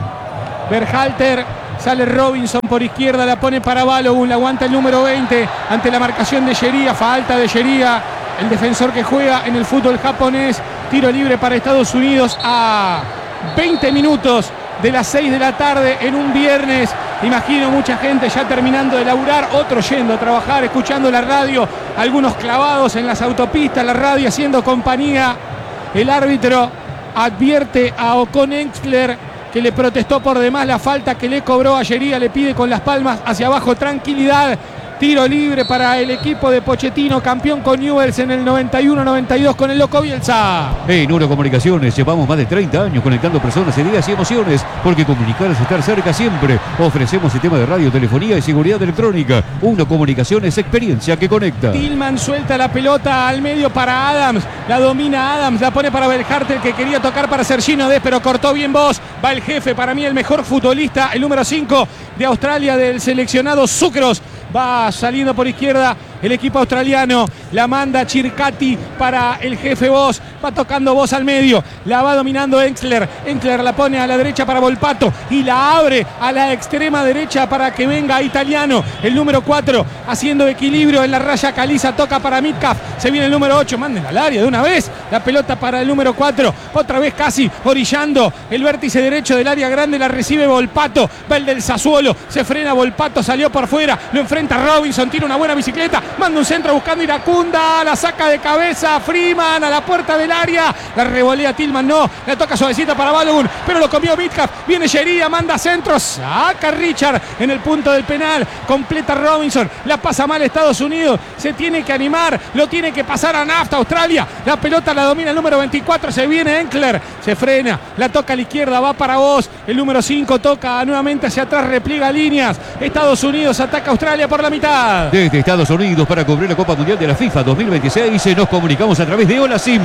Berhalter. Sale Robinson por izquierda, la pone para Balogun, la aguanta el número 20 ante la marcación de Sheria, falta de Sheria, el defensor que juega en el fútbol japonés. Tiro libre para Estados Unidos a 20 minutos de las 6 de la tarde en un viernes. Imagino mucha gente ya terminando de laburar, otros yendo a trabajar, escuchando la radio, algunos clavados en las autopistas, la radio haciendo compañía. El árbitro advierte a Ocon Exler, que le protestó por demás la falta que le cobró a Sheria, le pide con las palmas hacia abajo tranquilidad. Tiro libre para el equipo de Pochettino, campeón con Newell's en el 91-92 con el Loco Bielsa. En Uno Comunicaciones llevamos más de 30 años conectando personas, ideas y emociones, porque comunicar es estar cerca siempre. Ofrecemos sistema de radio, telefonía y seguridad electrónica. Uno Comunicaciones, experiencia que conecta. Tillman suelta la pelota al medio para Adams, la domina Adams, la pone para Berhalter, que quería tocar para Serginho Dest, pero cortó bien Vos. Va el jefe, para mí el mejor futbolista, el número 5 de Australia del seleccionado Sucros. Va saliendo por izquierda el equipo australiano, la manda Chircati para el jefe Vos, va tocando Vos al medio, la va dominando Exler la pone a la derecha para Volpato y la abre a la extrema derecha para que venga Italiano, el número 4 haciendo equilibrio en la raya. Caliza toca para Metcalf, se viene el número 8, manden al área de una vez, la pelota para el número 4, otra vez casi orillando el vértice derecho del área grande, la recibe Volpato, va el del Sassuolo, se frena Volpato, salió por fuera, lo enfrenta Robinson, tira una buena bicicleta, manda un centro buscando Iracunda, la saca de cabeza Freeman a la puerta del área, la revolea Tillman, no, la toca suavecita para Balogun, pero lo comió Metcalf, viene Sheria, manda centro, saca Richard en el punto del penal, completa Robinson, la pasa mal Estados Unidos, se tiene que animar, lo tiene que pasar a Nafta, Australia, la pelota la domina el número 24, se viene Enkler, se frena, la toca a la izquierda, va para Vos, el número 5 toca nuevamente hacia atrás, repliega líneas, Estados Unidos ataca a Australia por la mitad. Desde Estados Unidos para cubrir la Copa Mundial de la FIFA 2026 nos comunicamos a través de Hola Sim.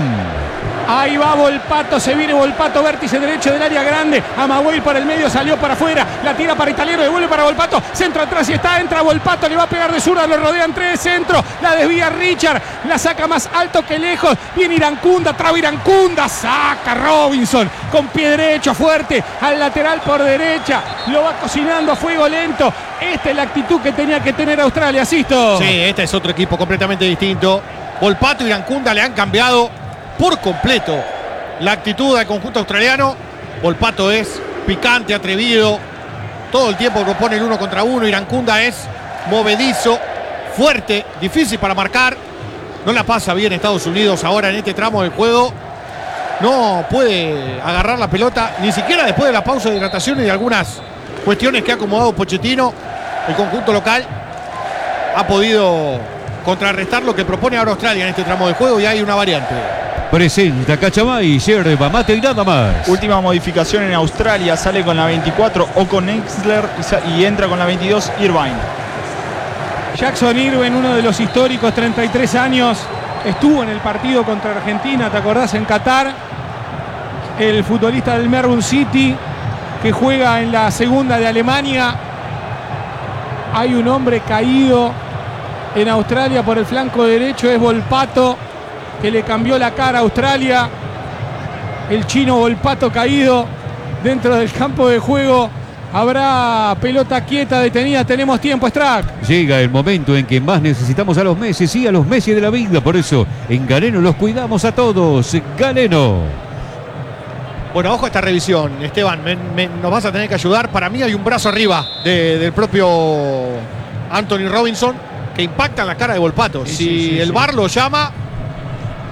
Ahí va Volpato, se viene Volpato, vértice derecho del área grande, Amaguey por el medio, salió para afuera, la tira para Italiano, devuelve para Volpato, centro atrás y está, entra Volpato, le va a pegar de zurda, lo rodean tres, centro, la desvía Richard, la saca más alto que lejos, viene Iracunda, traba Iracunda, saca Robinson, con pie derecho fuerte, al lateral por derecha, lo va cocinando a fuego lento. Esta es la actitud que tenía que tener Australia, Sisto. Sí, este es otro equipo completamente distinto. Volpato y Iracunda le han cambiado por completo la actitud del conjunto australiano. Volpato es picante, atrevido, todo el tiempo propone el uno contra uno. Iracunda es movedizo, fuerte, difícil para marcar. No la pasa bien Estados Unidos ahora en este tramo del juego. No puede agarrar la pelota, ni siquiera después de la pausa de hidratación y de algunas cuestiones que ha acomodado Pochettino. El conjunto local ha podido contrarrestar lo que propone ahora Australia en este tramo de juego y hay una variante. Presenta Cachamay, yerba mate y nada más. Última modificación en Australia, sale con la 24 Ocon Exler y entra con la 22 Irvine. Jackson Irvine, uno de los históricos, 33 años, estuvo en el partido contra Argentina, ¿te acordás? En Qatar. El futbolista del Melbourne City, que juega en la segunda de Alemania. Hay un hombre caído en Australia por el flanco derecho, es Volpato, que le cambió la cara a Australia. El chino Volpato caído dentro del campo de juego. Habrá pelota quieta, detenida, tenemos tiempo, Strack. Llega el momento en que más necesitamos a los Messi, sí, a los Messi de la vida. Por eso, en Galeno los cuidamos a todos. Galeno. Bueno, ojo a esta revisión, Esteban, nos vas a tener que ayudar. Para mí hay un brazo arriba del propio Anthony Robinson que impacta en la cara de Volpato. Si el VAR lo llama,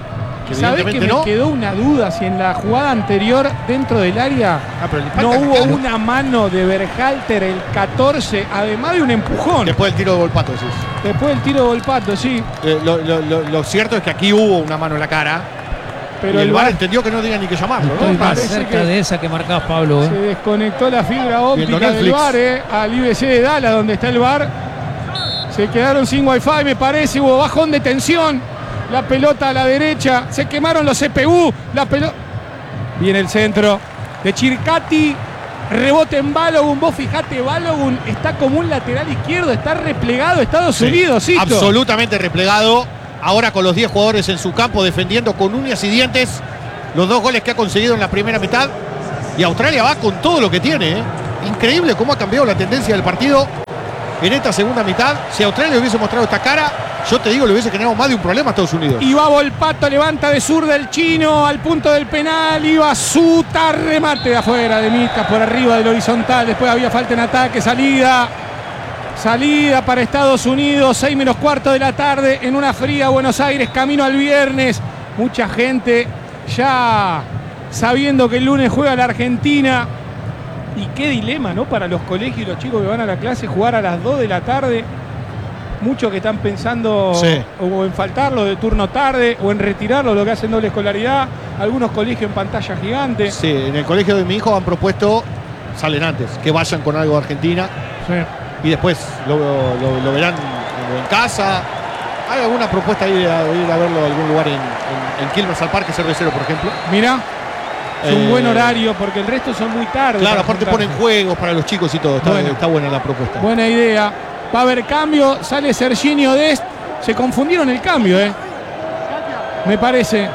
que ¿Sabés que evidentemente me no. quedó una duda si en la jugada anterior dentro del área Pero le no falta hubo Cacalo. una mano de Berhalter el 14, además de un empujón? Después del tiro de Volpato, decís. Después del tiro de Volpato, sí. Lo cierto es que aquí hubo una mano en la cara. Pero y el el VAR VAR entendió que no tenía ni que llamarlo, Estoy ¿no? más parece cerca que de esa que marcabas, Pablo. se desconectó la fibra óptica Viendo del Netflix. VAR, al IBC de Dallas, donde está el VAR. Se quedaron sin wifi, me parece. Hubo bajón de tensión. La pelota a la derecha. Se quemaron los CPU. La pelota. Viene el centro de Chircati. Rebote en Balogun. Vos fijate, Balogun está como un lateral izquierdo. Está replegado Estados Sí, Unidos. Cito. absolutamente replegado. Ahora con los 10 jugadores en su campo defendiendo con uñas y dientes los 2 goles que ha conseguido en la primera mitad. Y Australia va con todo lo que tiene, ¿eh? Increíble cómo ha cambiado la tendencia del partido en esta segunda mitad. Si Australia hubiese mostrado esta cara, yo te digo, le hubiese generado más de un problema a Estados Unidos. Y va Volpato, levanta de zurda el chino al punto del penal. Iba Sutar, remate de afuera de Mitka por arriba del horizontal. Después había falta en ataque, salida. Salida para Estados Unidos, 6 menos cuarto de la tarde en una fría Buenos Aires, camino al viernes. Mucha gente ya sabiendo que el lunes juega la Argentina. Y qué dilema, ¿no? Para los colegios y los chicos que van a la clase, jugar a las 2 de la tarde. Muchos que están pensando Sí. o en faltarlo de turno tarde o en retirarlo, lo que hacen doble escolaridad. Algunos colegios en pantalla gigante. Sí, en el colegio de mi hijo han propuesto, salen antes, que vayan con algo de Argentina Sí. y después lo verán en casa. ¿Hay alguna propuesta de ir a verlo a algún lugar en Quilmes al Parque Cervecero, por ejemplo? Mirá, es un Eh, buen horario porque el resto son muy tarde. Claro, para aparte juntarse. ponen juegos para los chicos y todo. Está buena la propuesta. Buena idea. Va a haber cambio. Sale Serginho Dest. Se confundieron el cambio, me parece.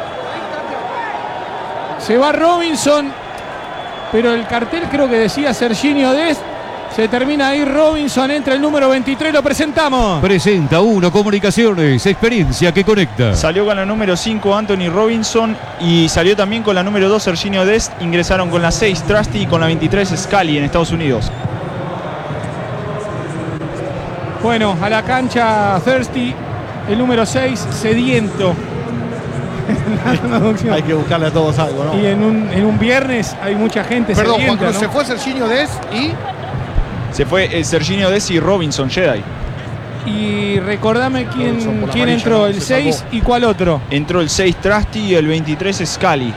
Se va Robinson. Pero el cartel creo que decía Serginho Dest. Se termina ahí Robinson. Entra el número 23. Lo presentamos. Presenta Uno Comunicaciones, experiencia que conecta. Salió con la número 5 Anthony Robinson y salió también con la número 2 Serginho Dest. Ingresaron con la 6 Trusty y con la 23 Scully en Estados Unidos. Bueno, a la cancha Thirsty. El número 6 Sediento. Hay que buscarle a todos algo, ¿no? Y en un viernes hay mucha gente Perdón, Juan sedienta, Cruz, ¿no? se fue Serginho Dest y Se fue Serginho Dest y Robinson Jedi. Y recordame Robinson por la quién amarilla, entró, ¿no? el Se 6 salvó. y cuál otro. Entró el 6 Trusty y el 23 Scully.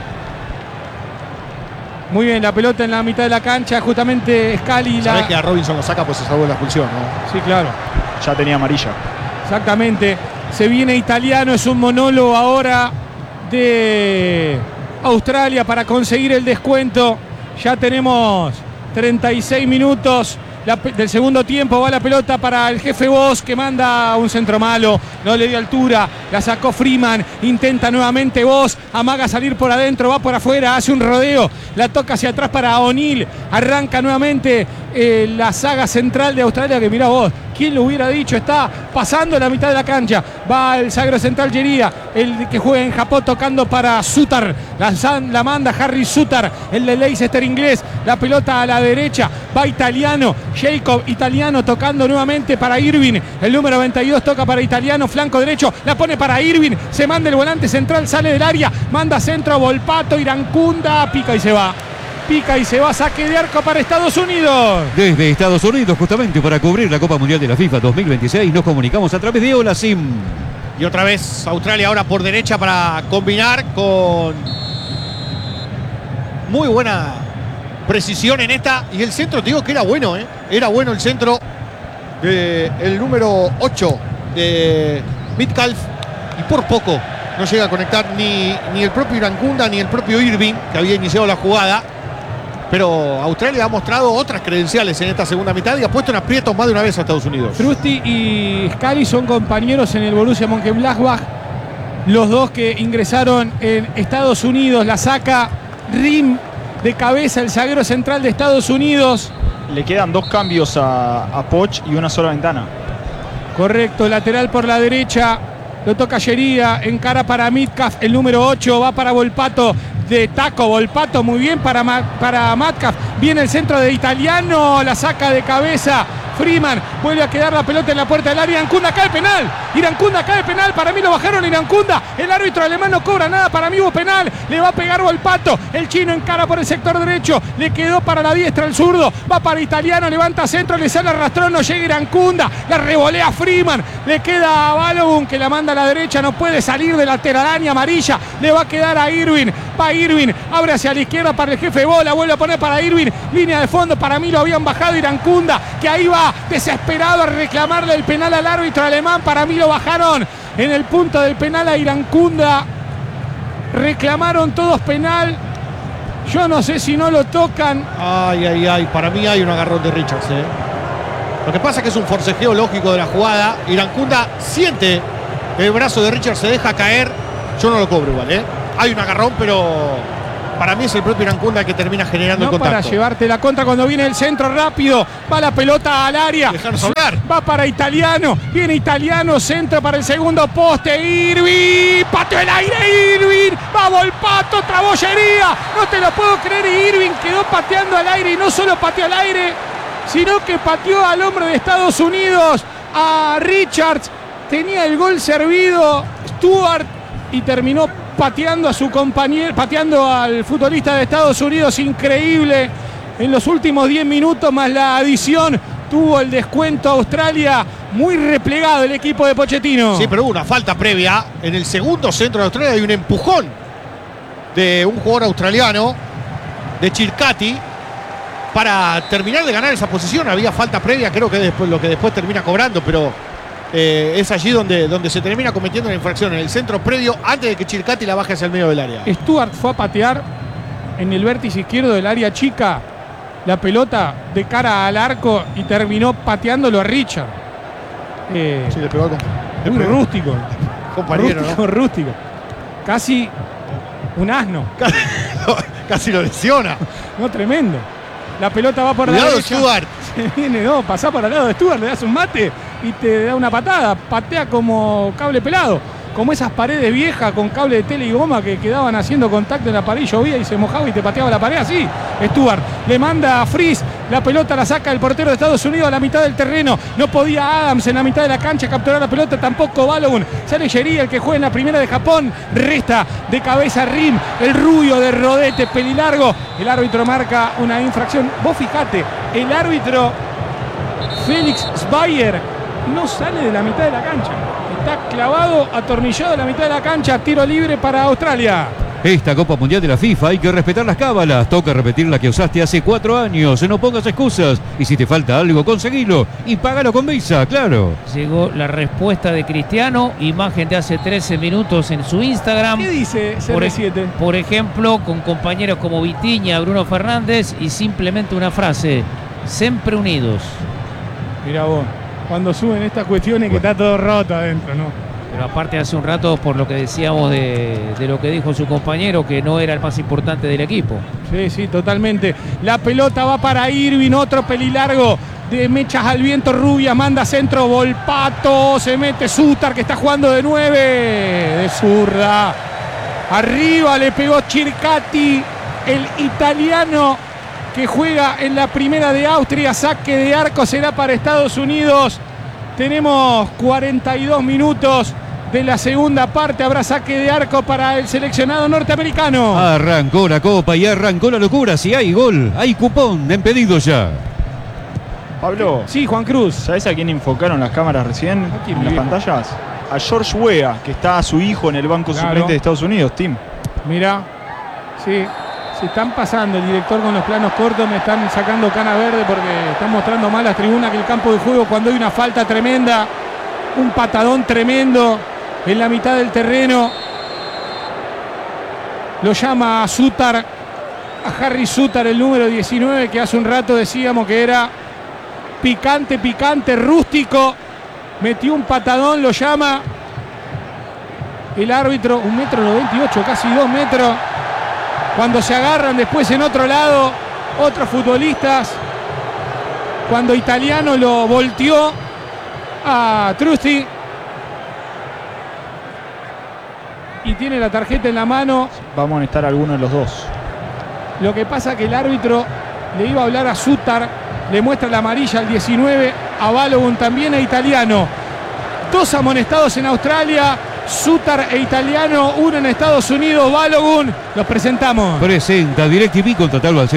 Muy bien, la pelota en la mitad de la cancha, justamente Scali. sabés que a Robinson lo saca, pues se salvó la expulsión, ¿no? Sí, claro, Ya tenía amarilla. exactamente. Se viene Italiano, es un monólogo ahora de Australia para conseguir el descuento. Ya tenemos 36 minutos del segundo tiempo. Va la pelota para el jefe Bosch, que manda un centro malo. No le dio altura. La sacó Freeman. Intenta nuevamente Bosch. Amaga salir por adentro. Va por afuera. Hace un rodeo. La toca hacia atrás para O'Neill. Arranca nuevamente la saga central de Australia. Que mirá vos. ¿Quién lo hubiera dicho? Está pasando la mitad de la cancha. Va el sagro central Yería. El que juega en Japón tocando para Sutar. La manda Harry Sutar. El de Leicester inglés. La pelota a la derecha. Va Italiano. Jacob Italiano tocando nuevamente para Irving. El número 92 toca para Italiano. Flanco derecho. La pone para Irving. Se manda el volante central. Sale del área. Manda centro a Volpato. Irancunda. Pica y se va. Pica y se va. Saque de arco para Estados Unidos. Desde Estados Unidos, justamente para cubrir la Copa Mundial de la FIFA 2026, nos comunicamos a través de Hola Sim. Y otra vez Australia ahora por derecha para combinar con muy buena precisión en esta. Y el centro, te digo que era bueno, ¿eh? Era bueno el centro del número 8 de Metcalf. Y por poco no llega a conectar ni el propio Irancunda ni el propio Irving, que había iniciado la jugada. Pero Australia ha mostrado otras credenciales en esta segunda mitad y ha puesto en aprietos más de una vez a Estados Unidos. Trusty y Scali son compañeros en el Borussia Mönchengladbach. Los dos que ingresaron en Estados Unidos. La saca Rim de cabeza, el zaguero central de Estados Unidos. Le quedan 2 cambios a Poch y una sola ventana. Correcto, lateral por la derecha. Lo toca Yería, encara para Metcalf, el número 8, va para Volpato, de taco, Volpato muy bien para Metcalf. Viene el centro de Italiano, la saca de cabeza Freeman vuelve a quedar la pelota en la puerta del área. Irankunda cae penal. Irankunda cae penal. Para mí lo bajaron Irankunda. El árbitro alemán no cobra nada. Para mí hubo penal. Le va a pegar Volpato. El chino encara por el sector derecho. Le quedó para la diestra el zurdo. Va para Italiano. Levanta centro. Le sale arrastrón. No llega Irankunda. La revolea Freeman. Le queda a Balogun que la manda a la derecha. No puede salir de la telaraña amarilla. Le va a quedar a Irving. Va Irving. Abre hacia la izquierda para el jefe de bola. Vuelve a poner para Irving. Línea de fondo. Para mí lo habían bajado Irankunda. Que ahí va desesperado a reclamarle el penal al árbitro alemán. Para mí lo bajaron en el punto del penal a Irankunda. Reclamaron todos penal. Yo no sé si no lo tocan. Ay. Para mí hay un agarrón de Richards. Lo que pasa es que es un forcejeo lógico de la jugada. Irankunda siente que el brazo de Richards se deja caer. Yo no lo cobro igual. Hay un agarrón, pero para mí es el propio Irankunda que termina generando el contacto. Para llevarte la contra cuando viene el centro rápido. Va la pelota al área. Dejarnos hablar. Va para Italiano. Viene Italiano. Centro para el segundo poste. Irving. Pateó el aire. Irving. Va Volpato. Trabollería. No te lo puedo creer. Irving quedó pateando al aire. Y no solo pateó al aire, sino que pateó al hombre de Estados Unidos. A Richards. Tenía el gol servido Stuart. Y terminó pateando a su compañero, pateando al futbolista de Estados Unidos. Increíble. En los últimos 10 minutos más la adición tuvo el descuento Australia. Muy replegado el equipo de Pochettino. Sí, pero hubo una falta previa. En el segundo centro de Australia hay un empujón de un jugador australiano, de Chircati, para terminar de ganar esa posición. Había falta previa, creo que después, lo que después termina cobrando, pero es allí donde se termina cometiendo la infracción, en el centro previo, antes de que Chircati la baje hacia el medio del área. Stuart fue a patear en el vértice izquierdo del área chica la pelota de cara al arco y terminó pateándolo a Richard. Sí, le pegó muy rústico. Compañero, rústico. Casi un asno. Casi lo lesiona. No, tremendo. La pelota va por la derecha. Stuart. Se viene, pasá por al lado de Stuart, le das un mate y te da una patada. Patea como cable pelado. Como esas paredes viejas con cable de tele y goma que quedaban haciendo contacto en la pared, llovía y se mojaba y te pateaba la pared así. Stuart le manda a Fries, la pelota la saca el portero de Estados Unidos a la mitad del terreno. No podía Adams en la mitad de la cancha capturar la pelota, tampoco Balogun. Sale Sheria, el que juega en la primera de Japón. Resta de cabeza Rim, el rubio de rodete, pelilargo. El árbitro marca una infracción. Vos fijate, el árbitro Félix Zweyer no sale de la mitad de la cancha. Está clavado, atornillado en la mitad de la cancha. Tiro libre para Australia. Esta Copa Mundial de la FIFA hay que respetar las cábalas. Toca repetir la que usaste hace 4 años. No pongas excusas. Y si te falta algo, conseguilo. Y págalo con Visa, claro. Llegó la respuesta de Cristiano. Imagen de hace 13 minutos en su Instagram. ¿Qué dice CR7? Por ejemplo, con compañeros como Vitinha, Bruno Fernández. Y simplemente una frase: siempre unidos. Mirá vos, cuando suben estas cuestiones que está todo roto adentro, ¿no? Pero aparte hace un rato, por lo que decíamos de lo que dijo su compañero, que no era el más importante del equipo. Sí, totalmente. La pelota va para Irving, otro pelilargo de mechas al viento, Rubia, manda centro, Volpato, se mete Sutar, que está jugando de 9, de zurda. Arriba le pegó Chircati, el italiano que juega en la primera de Austria. Saque de arco será para Estados Unidos. Tenemos 42 minutos de la segunda parte. Habrá saque de arco para el seleccionado norteamericano. Arrancó la Copa y arrancó la locura. Si hay gol, hay cupón en pedido ya. Pablo. Sí, Juan Cruz. ¿Sabés a quién enfocaron las cámaras recién en las pantallas? A George Weah, que está a su hijo en el banco suplente de Estados Unidos, Tim. Mira, sí. Se están pasando el director con los planos cortos, me están sacando cana verde porque están mostrando más las tribunas que el campo de juego cuando hay una falta tremenda, un patadón tremendo en la mitad del terreno. Lo llama a Sutar, a Harry Sutar, el número 19, que hace un rato decíamos que era picante, rústico. Metió un patadón, lo llama el árbitro, 1,98 m, casi 2 metros. Cuando se agarran después en otro lado otros futbolistas, cuando Italiano lo volteó a Trusty y tiene la tarjeta en la mano. Va a amonestar a alguno de los dos. Lo que pasa que el árbitro le iba a hablar a Sutar le muestra la amarilla al 19 a Balogun, también a Italiano. 2 amonestados en Australia, Sutar e Italiano, 1 en Estados Unidos, Balogun. Los presentamos. Presenta DirecTV, contratalo al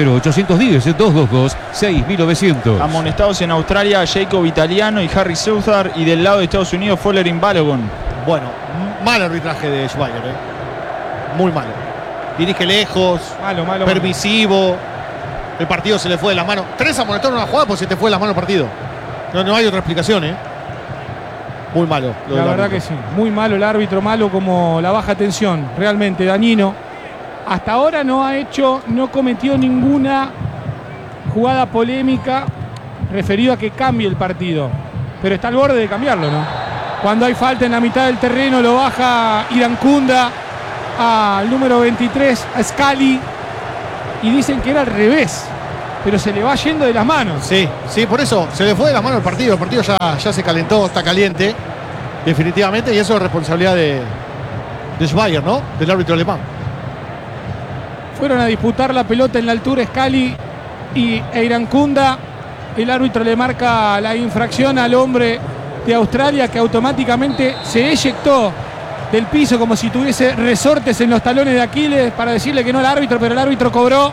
0810-222-6900. Amonestados en Australia, Jacob Italiano y Harry Sutar. Y del lado de Estados Unidos, Follering Balogun. Bueno, mal arbitraje de Schweiger, muy malo. Dirige lejos, Malo. permisivo. El partido se le fue de las manos. 3 amonestados en una jugada, pues se te fue de las manos el partido. No hay otra explicación, Muy malo. La verdad que sí, muy malo el árbitro, malo como la baja tensión, realmente, dañino. Hasta ahora no cometió ninguna jugada polémica referido a que cambie el partido, pero está al borde de cambiarlo, ¿no? Cuando hay falta en la mitad del terreno lo baja Irankunda al número 23, a Scali, y dicen que era al revés, pero se le va yendo de las manos. Sí, por eso se le fue de las manos el partido. El partido ya se calentó, está caliente, definitivamente, y eso es responsabilidad de Schweiger, ¿no? Del árbitro alemán. Fueron a disputar la pelota en la altura Scali y Irankunda. El árbitro le marca la infracción al hombre de Australia, que automáticamente se eyectó del piso como si tuviese resortes en los talones de Aquiles para decirle que no al árbitro, pero el árbitro cobró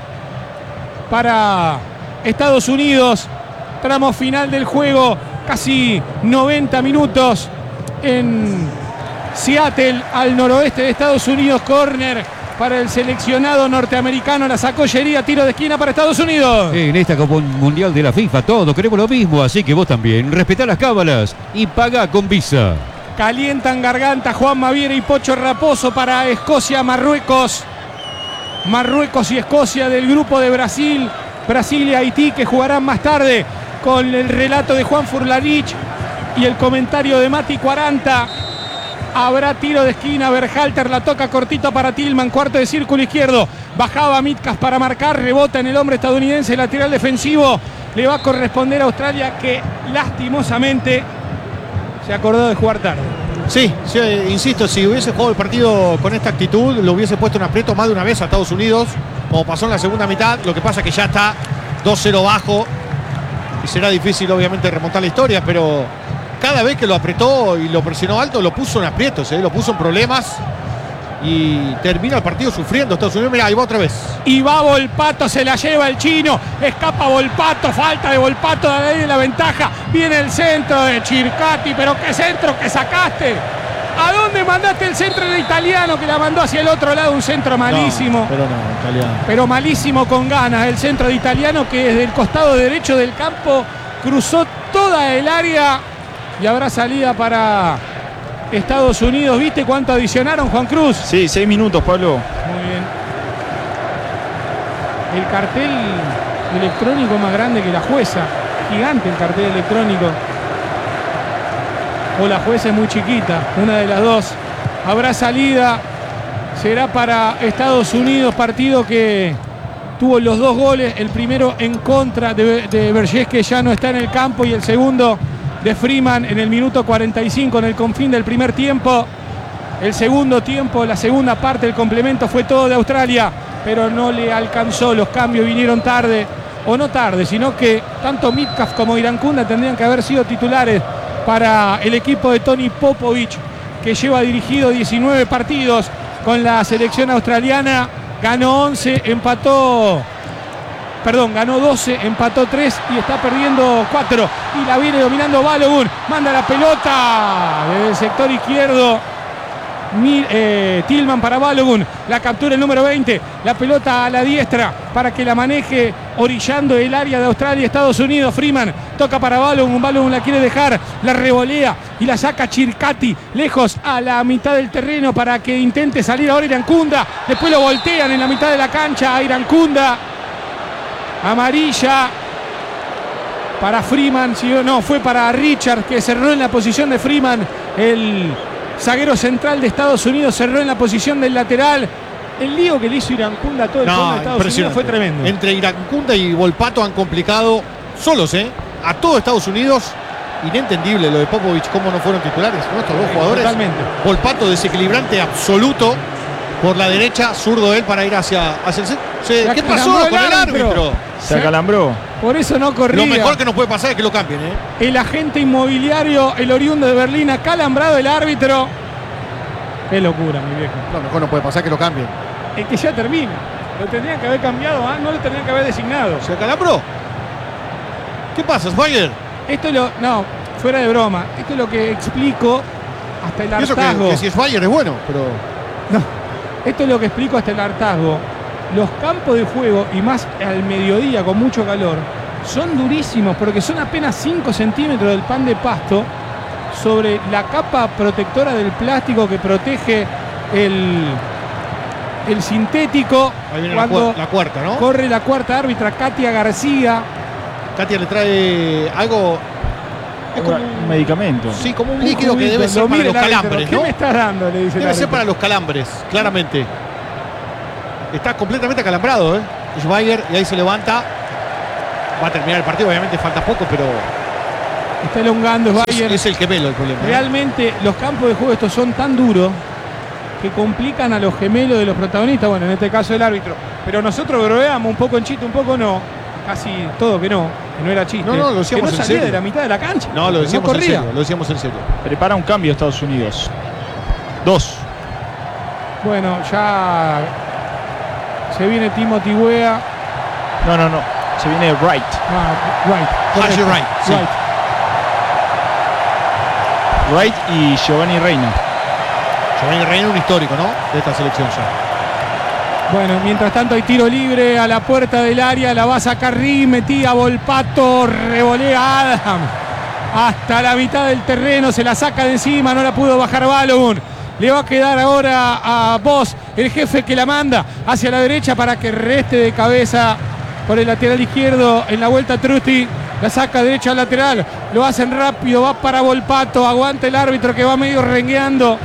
para Estados Unidos. Tramo final del juego, casi 90 minutos en Seattle, al noroeste de Estados Unidos. Córner para el seleccionado norteamericano, la sacó Sheria, tiro de esquina para Estados Unidos. En esta Copa Mundial de la FIFA todos queremos lo mismo, así que vos también respetá las cábalas y pagá con Visa. Calientan garganta Juan Maviera y Pocho Raposo para Escocia-Marruecos. Marruecos y Escocia del grupo de Brasil. Brasil y Haití, que jugarán más tarde, con el relato de Juan Furlanich y el comentario de Mati 40. Habrá tiro de esquina, Berhalter la toca cortito para Tillman, cuarto de círculo izquierdo. Bajaba Mitkas para marcar, rebota en el hombre estadounidense, lateral defensivo. Le va a corresponder a Australia, que lastimosamente se acordó de jugar tarde. Sí, insisto, si hubiese jugado el partido con esta actitud, lo hubiese puesto en aprieto más de una vez a Estados Unidos, como pasó en la segunda mitad. Lo que pasa es que ya está 2-0 bajo y será difícil obviamente remontar la historia, pero cada vez que lo apretó y lo presionó alto, lo puso en aprietos, lo puso en problemas y termina el partido sufriendo Estados Unidos. Mirá, ahí va otra vez. Y va Volpato, se la lleva el chino, escapa Volpato, falta de Volpato, de ahí la ventaja, viene el centro de Circati, pero qué centro que sacaste. ¿A dónde mandaste el centro de Italiano, que la mandó hacia el otro lado? Un centro malísimo. No, pero no, Italiano. Pero malísimo con ganas. El centro de Italiano, que desde el costado derecho del campo cruzó toda el área y habrá salida para Estados Unidos. ¿Viste cuánto adicionaron, Juan Cruz? Sí, 6 minutos, Pablo. Muy bien. El cartel electrónico más grande que la jueza. Gigante el cartel electrónico. O la jueza es muy chiquita, una de las dos. Habrá salida, será para Estados Unidos, partido que tuvo los 2 goles, el primero en contra de Vergés, que ya no está en el campo, y el segundo de Freeman en el minuto 45, en el confín del primer tiempo. El segundo tiempo, la segunda parte, el complemento fue todo de Australia, pero no le alcanzó, los cambios vinieron tarde, o no tarde, sino que tanto Mitkas como Irankunda tendrían que haber sido titulares para el equipo de Tony Popovic, que lleva dirigido 19 partidos con la selección australiana. Ganó 11, ganó 12, empató 3 y está perdiendo 4. Y la viene dominando Balogun. Manda la pelota desde el sector izquierdo. Tillman para Balogun. La captura el número 20. La pelota a la diestra para que la maneje orillando el área de Australia, Estados Unidos. Freeman toca para Balogun. Balogun la quiere dejar. La revolea y la saca Circati lejos a la mitad del terreno para que intente salir ahora Irankunda. Después lo voltean en la mitad de la cancha a Irankunda. Amarilla para Freeman. No, fue para Richard, que cerró en la posición de Freeman. El zaguero central de Estados Unidos cerró en la posición del lateral. El lío que le hizo Irankunda a todo el fondo de Estados Unidos fue tremendo. Entre Irankunda y Volpato han complicado solos, a todo Estados Unidos. Inentendible lo de Popovic, cómo no fueron titulares, ¿no? Estos dos jugadores. Totalmente. Volpato desequilibrante absoluto por la derecha, zurdo él para ir hacia el centro. ¿Qué pasó con el árbitro? Se acalambró. Por eso no corría. Lo mejor que nos puede pasar es que lo cambien, ¿eh? El agente inmobiliario, el oriundo de Berlín, acalambrado el árbitro. Qué locura, mi viejo. Lo mejor no puede pasar que lo cambien. Es que ya termina. Lo tendrían que haber cambiado, no lo tendrían que haber designado. ¿Se acalambró? ¿Qué pasa, Swagger? Esto es lo. No, fuera de broma. Esto es lo que explico hasta el Eso hartazgo. que si Swagger es bueno, pero. No, esto es lo que explico hasta el hartazgo. Los campos de juego, y más al mediodía con mucho calor, son durísimos porque son apenas 5 centímetros del pan de pasto sobre la capa protectora del plástico que protege el sintético. Ahí viene Cuando la cuarta, ¿no? corre la cuarta árbitra, Katia García. Katia le trae algo. Es como Un medicamento. Sí, como un Un líquido que juguito, debe ser lo para mira los el árbitro. calambres, ¿Qué ¿no? me estás dando? Le dice el Debe ser árbitro. para los calambres, claramente. Está completamente acalambrado, ¿eh? Schweiger, y ahí se levanta. Va a terminar el partido, obviamente falta poco, pero Está elongando Schweiger. es el gemelo el problema. ¿eh? Realmente los campos de juego estos son tan duros que complican a los gemelos de los protagonistas, bueno, en este caso el árbitro. Pero nosotros bromeamos un poco en chiste, un poco no. Casi todo que no era chiste. No, lo decíamos que no en salía serio. de la mitad de la cancha. No, lo decíamos en corría. serio, lo decíamos en serio. Prepara un cambio Estados Unidos. 2. Bueno, ya se viene Timothy Weah. No. Se viene Wright. Right. Haji correcto, Wright, sí. Wright y Giovanni Reina. Giovanni Reina, un histórico, ¿no? De esta selección ya. Bueno, mientras tanto hay tiro libre a la puerta del área, la va a sacar Rim, metía Volpato, revolea Adam. Hasta la mitad del terreno, se la saca de encima, no la pudo bajar Balogun. Le va a quedar ahora a Boss, el jefe que la manda hacia la derecha para que reste de cabeza por el lateral izquierdo en la vuelta Trusti. La saca derecha al lateral, lo hacen rápido, va para Volpato, aguanta el árbitro que va medio rengueando.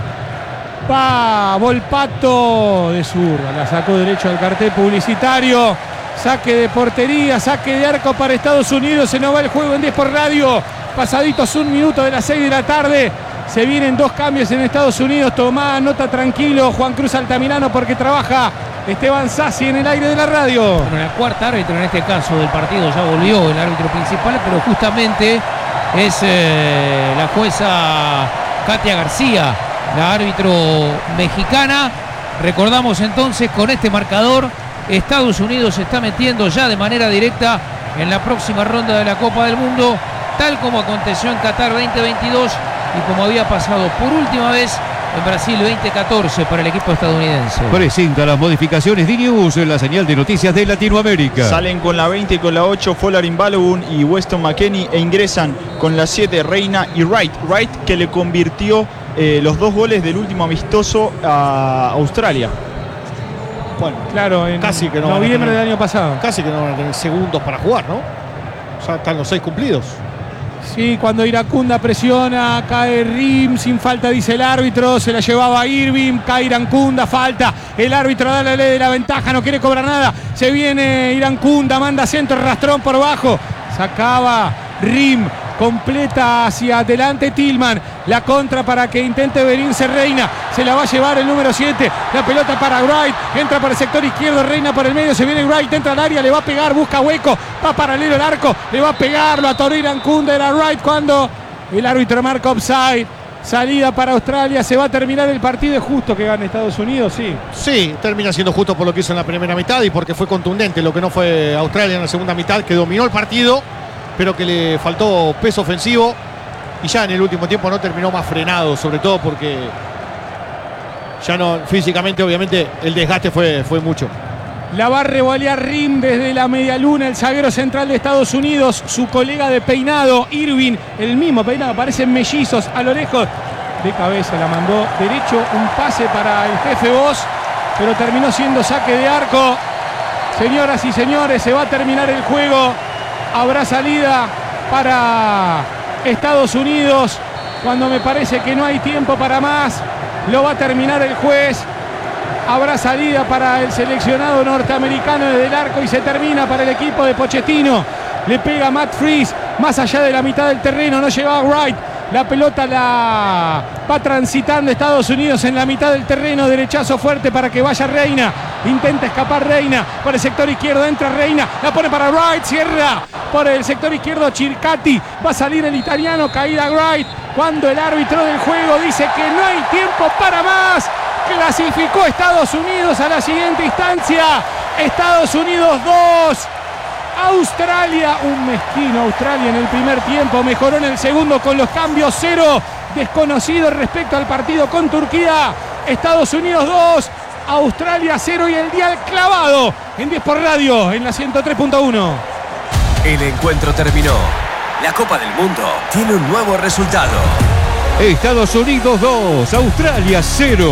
Va Volpato de zurda, la sacó derecho al cartel publicitario. Saque de portería, saque de arco para Estados Unidos. Se nos va el juego en 10 por radio. Pasaditos 1 minuto de las 6 de la tarde. Se vienen 2 cambios en Estados Unidos. Tomá nota tranquilo, Juan Cruz Altamirano, porque trabaja Esteban Sassi en el aire de la radio. Bueno, la cuarta árbitro en este caso del partido ya volvió el árbitro principal, pero justamente es la jueza Katia García, la árbitro mexicana. Recordamos entonces, con este marcador, Estados Unidos se está metiendo ya de manera directa en la próxima ronda de la Copa del Mundo, tal como aconteció en Qatar 2022 y como había pasado por última vez en Brasil 2014 para el equipo estadounidense. Presenta las modificaciones D-News en la señal de noticias de Latinoamérica. Salen con la 20 y con la 8 Folarin Balogun y Weston McKennie e ingresan con la 7 Reina y Wright. Wright que le convirtió los 2 goles del último amistoso a Australia. Bueno, Claro, en Casi que no van a noviembre tener. del año pasado. casi que no van a tener segundos para jugar, ¿no? Ya están los 6 cumplidos. Sí, cuando Iracunda presiona, cae Rim, sin falta dice el árbitro, se la llevaba Irving, cae Iracunda, falta, el árbitro da la ley de la ventaja, no quiere cobrar nada, se viene Iracunda, manda centro, rastrón por bajo, sacaba Rim, completa hacia adelante Tillman, la contra para que intente venirse Reina, se la va a llevar el número 7, la pelota para Wright, entra por el sector izquierdo, Reina por el medio, se viene Wright, entra al área, le va a pegar, busca hueco, va paralelo al arco, le va a pegar, lo atoró Iracunda, era Wright cuando el árbitro marca offside, salida para Australia, se va a terminar el partido, es justo que gane Estados Unidos, sí. Sí, termina siendo justo por lo que hizo en la primera mitad y porque fue contundente lo que no fue Australia en la segunda mitad, que dominó el partido, pero que le faltó peso ofensivo y ya en el último tiempo no terminó más frenado, sobre todo porque ya no, físicamente obviamente el desgaste fue mucho. La va a revolear Rim desde la media luna, el zaguero central de Estados Unidos, su colega de peinado, Irving, el mismo peinado, parecen mellizos a lo lejos. De cabeza la mandó derecho, un pase para el jefe Boss, pero terminó siendo saque de arco. Señoras y señores, se va a terminar el juego. Habrá salida para Estados Unidos cuando me parece que no hay tiempo para más. Lo va a terminar el juez. Habrá salida para el seleccionado norteamericano desde el arco y se termina para el equipo de Pochettino. Le pega Matt Freese más allá de la mitad del terreno, no llegaba Wright. La pelota la va transitando Estados Unidos en la mitad del terreno, derechazo fuerte para que vaya Reina. Intenta escapar Reina por el sector izquierdo. Entra Reina. La pone para Wright. Cierra por el sector izquierdo Circati. Va a salir el italiano. Caída Wright. Cuando el árbitro del juego dice que no hay tiempo para más. Clasificó Estados Unidos a la siguiente instancia. Estados Unidos 2. Australia, un mezquino Australia en el primer tiempo, mejoró en el segundo con los cambios. 0 desconocido respecto al partido con Turquía. Estados Unidos 2, Australia 0 y el dial clavado en 10 por radio en la 103.1. El encuentro terminó. La Copa del Mundo tiene un nuevo resultado. Estados Unidos 2, Australia 0.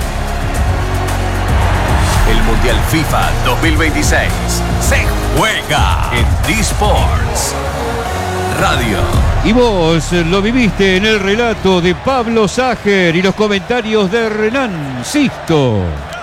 El Mundial FIFA 2026 se juega en D-Sports Radio. Y vos lo viviste en el relato de Pablo Sager y los comentarios de Renan Sisto.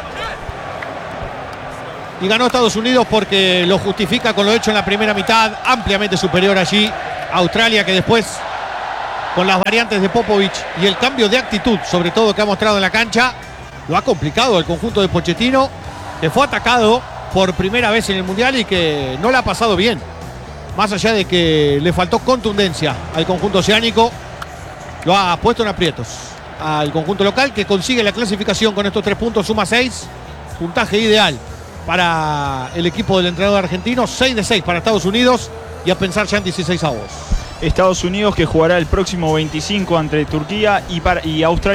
Y ganó Estados Unidos porque lo justifica con lo hecho en la primera mitad, ampliamente superior allí. Australia, que después, con las variantes de Popovich y el cambio de actitud, sobre todo que ha mostrado en la cancha, lo ha complicado el conjunto de Pochettino, que fue atacado por primera vez en el Mundial y que no le ha pasado bien. Más allá de que le faltó contundencia al conjunto oceánico, lo ha puesto en aprietos al conjunto local, que consigue la clasificación con estos 3 puntos, suma 6, puntaje ideal para el equipo del entrenador argentino, 6 de 6 para Estados Unidos y a pensar ya en 16 avos. Estados Unidos que jugará el próximo 25 ante Turquía y Australia.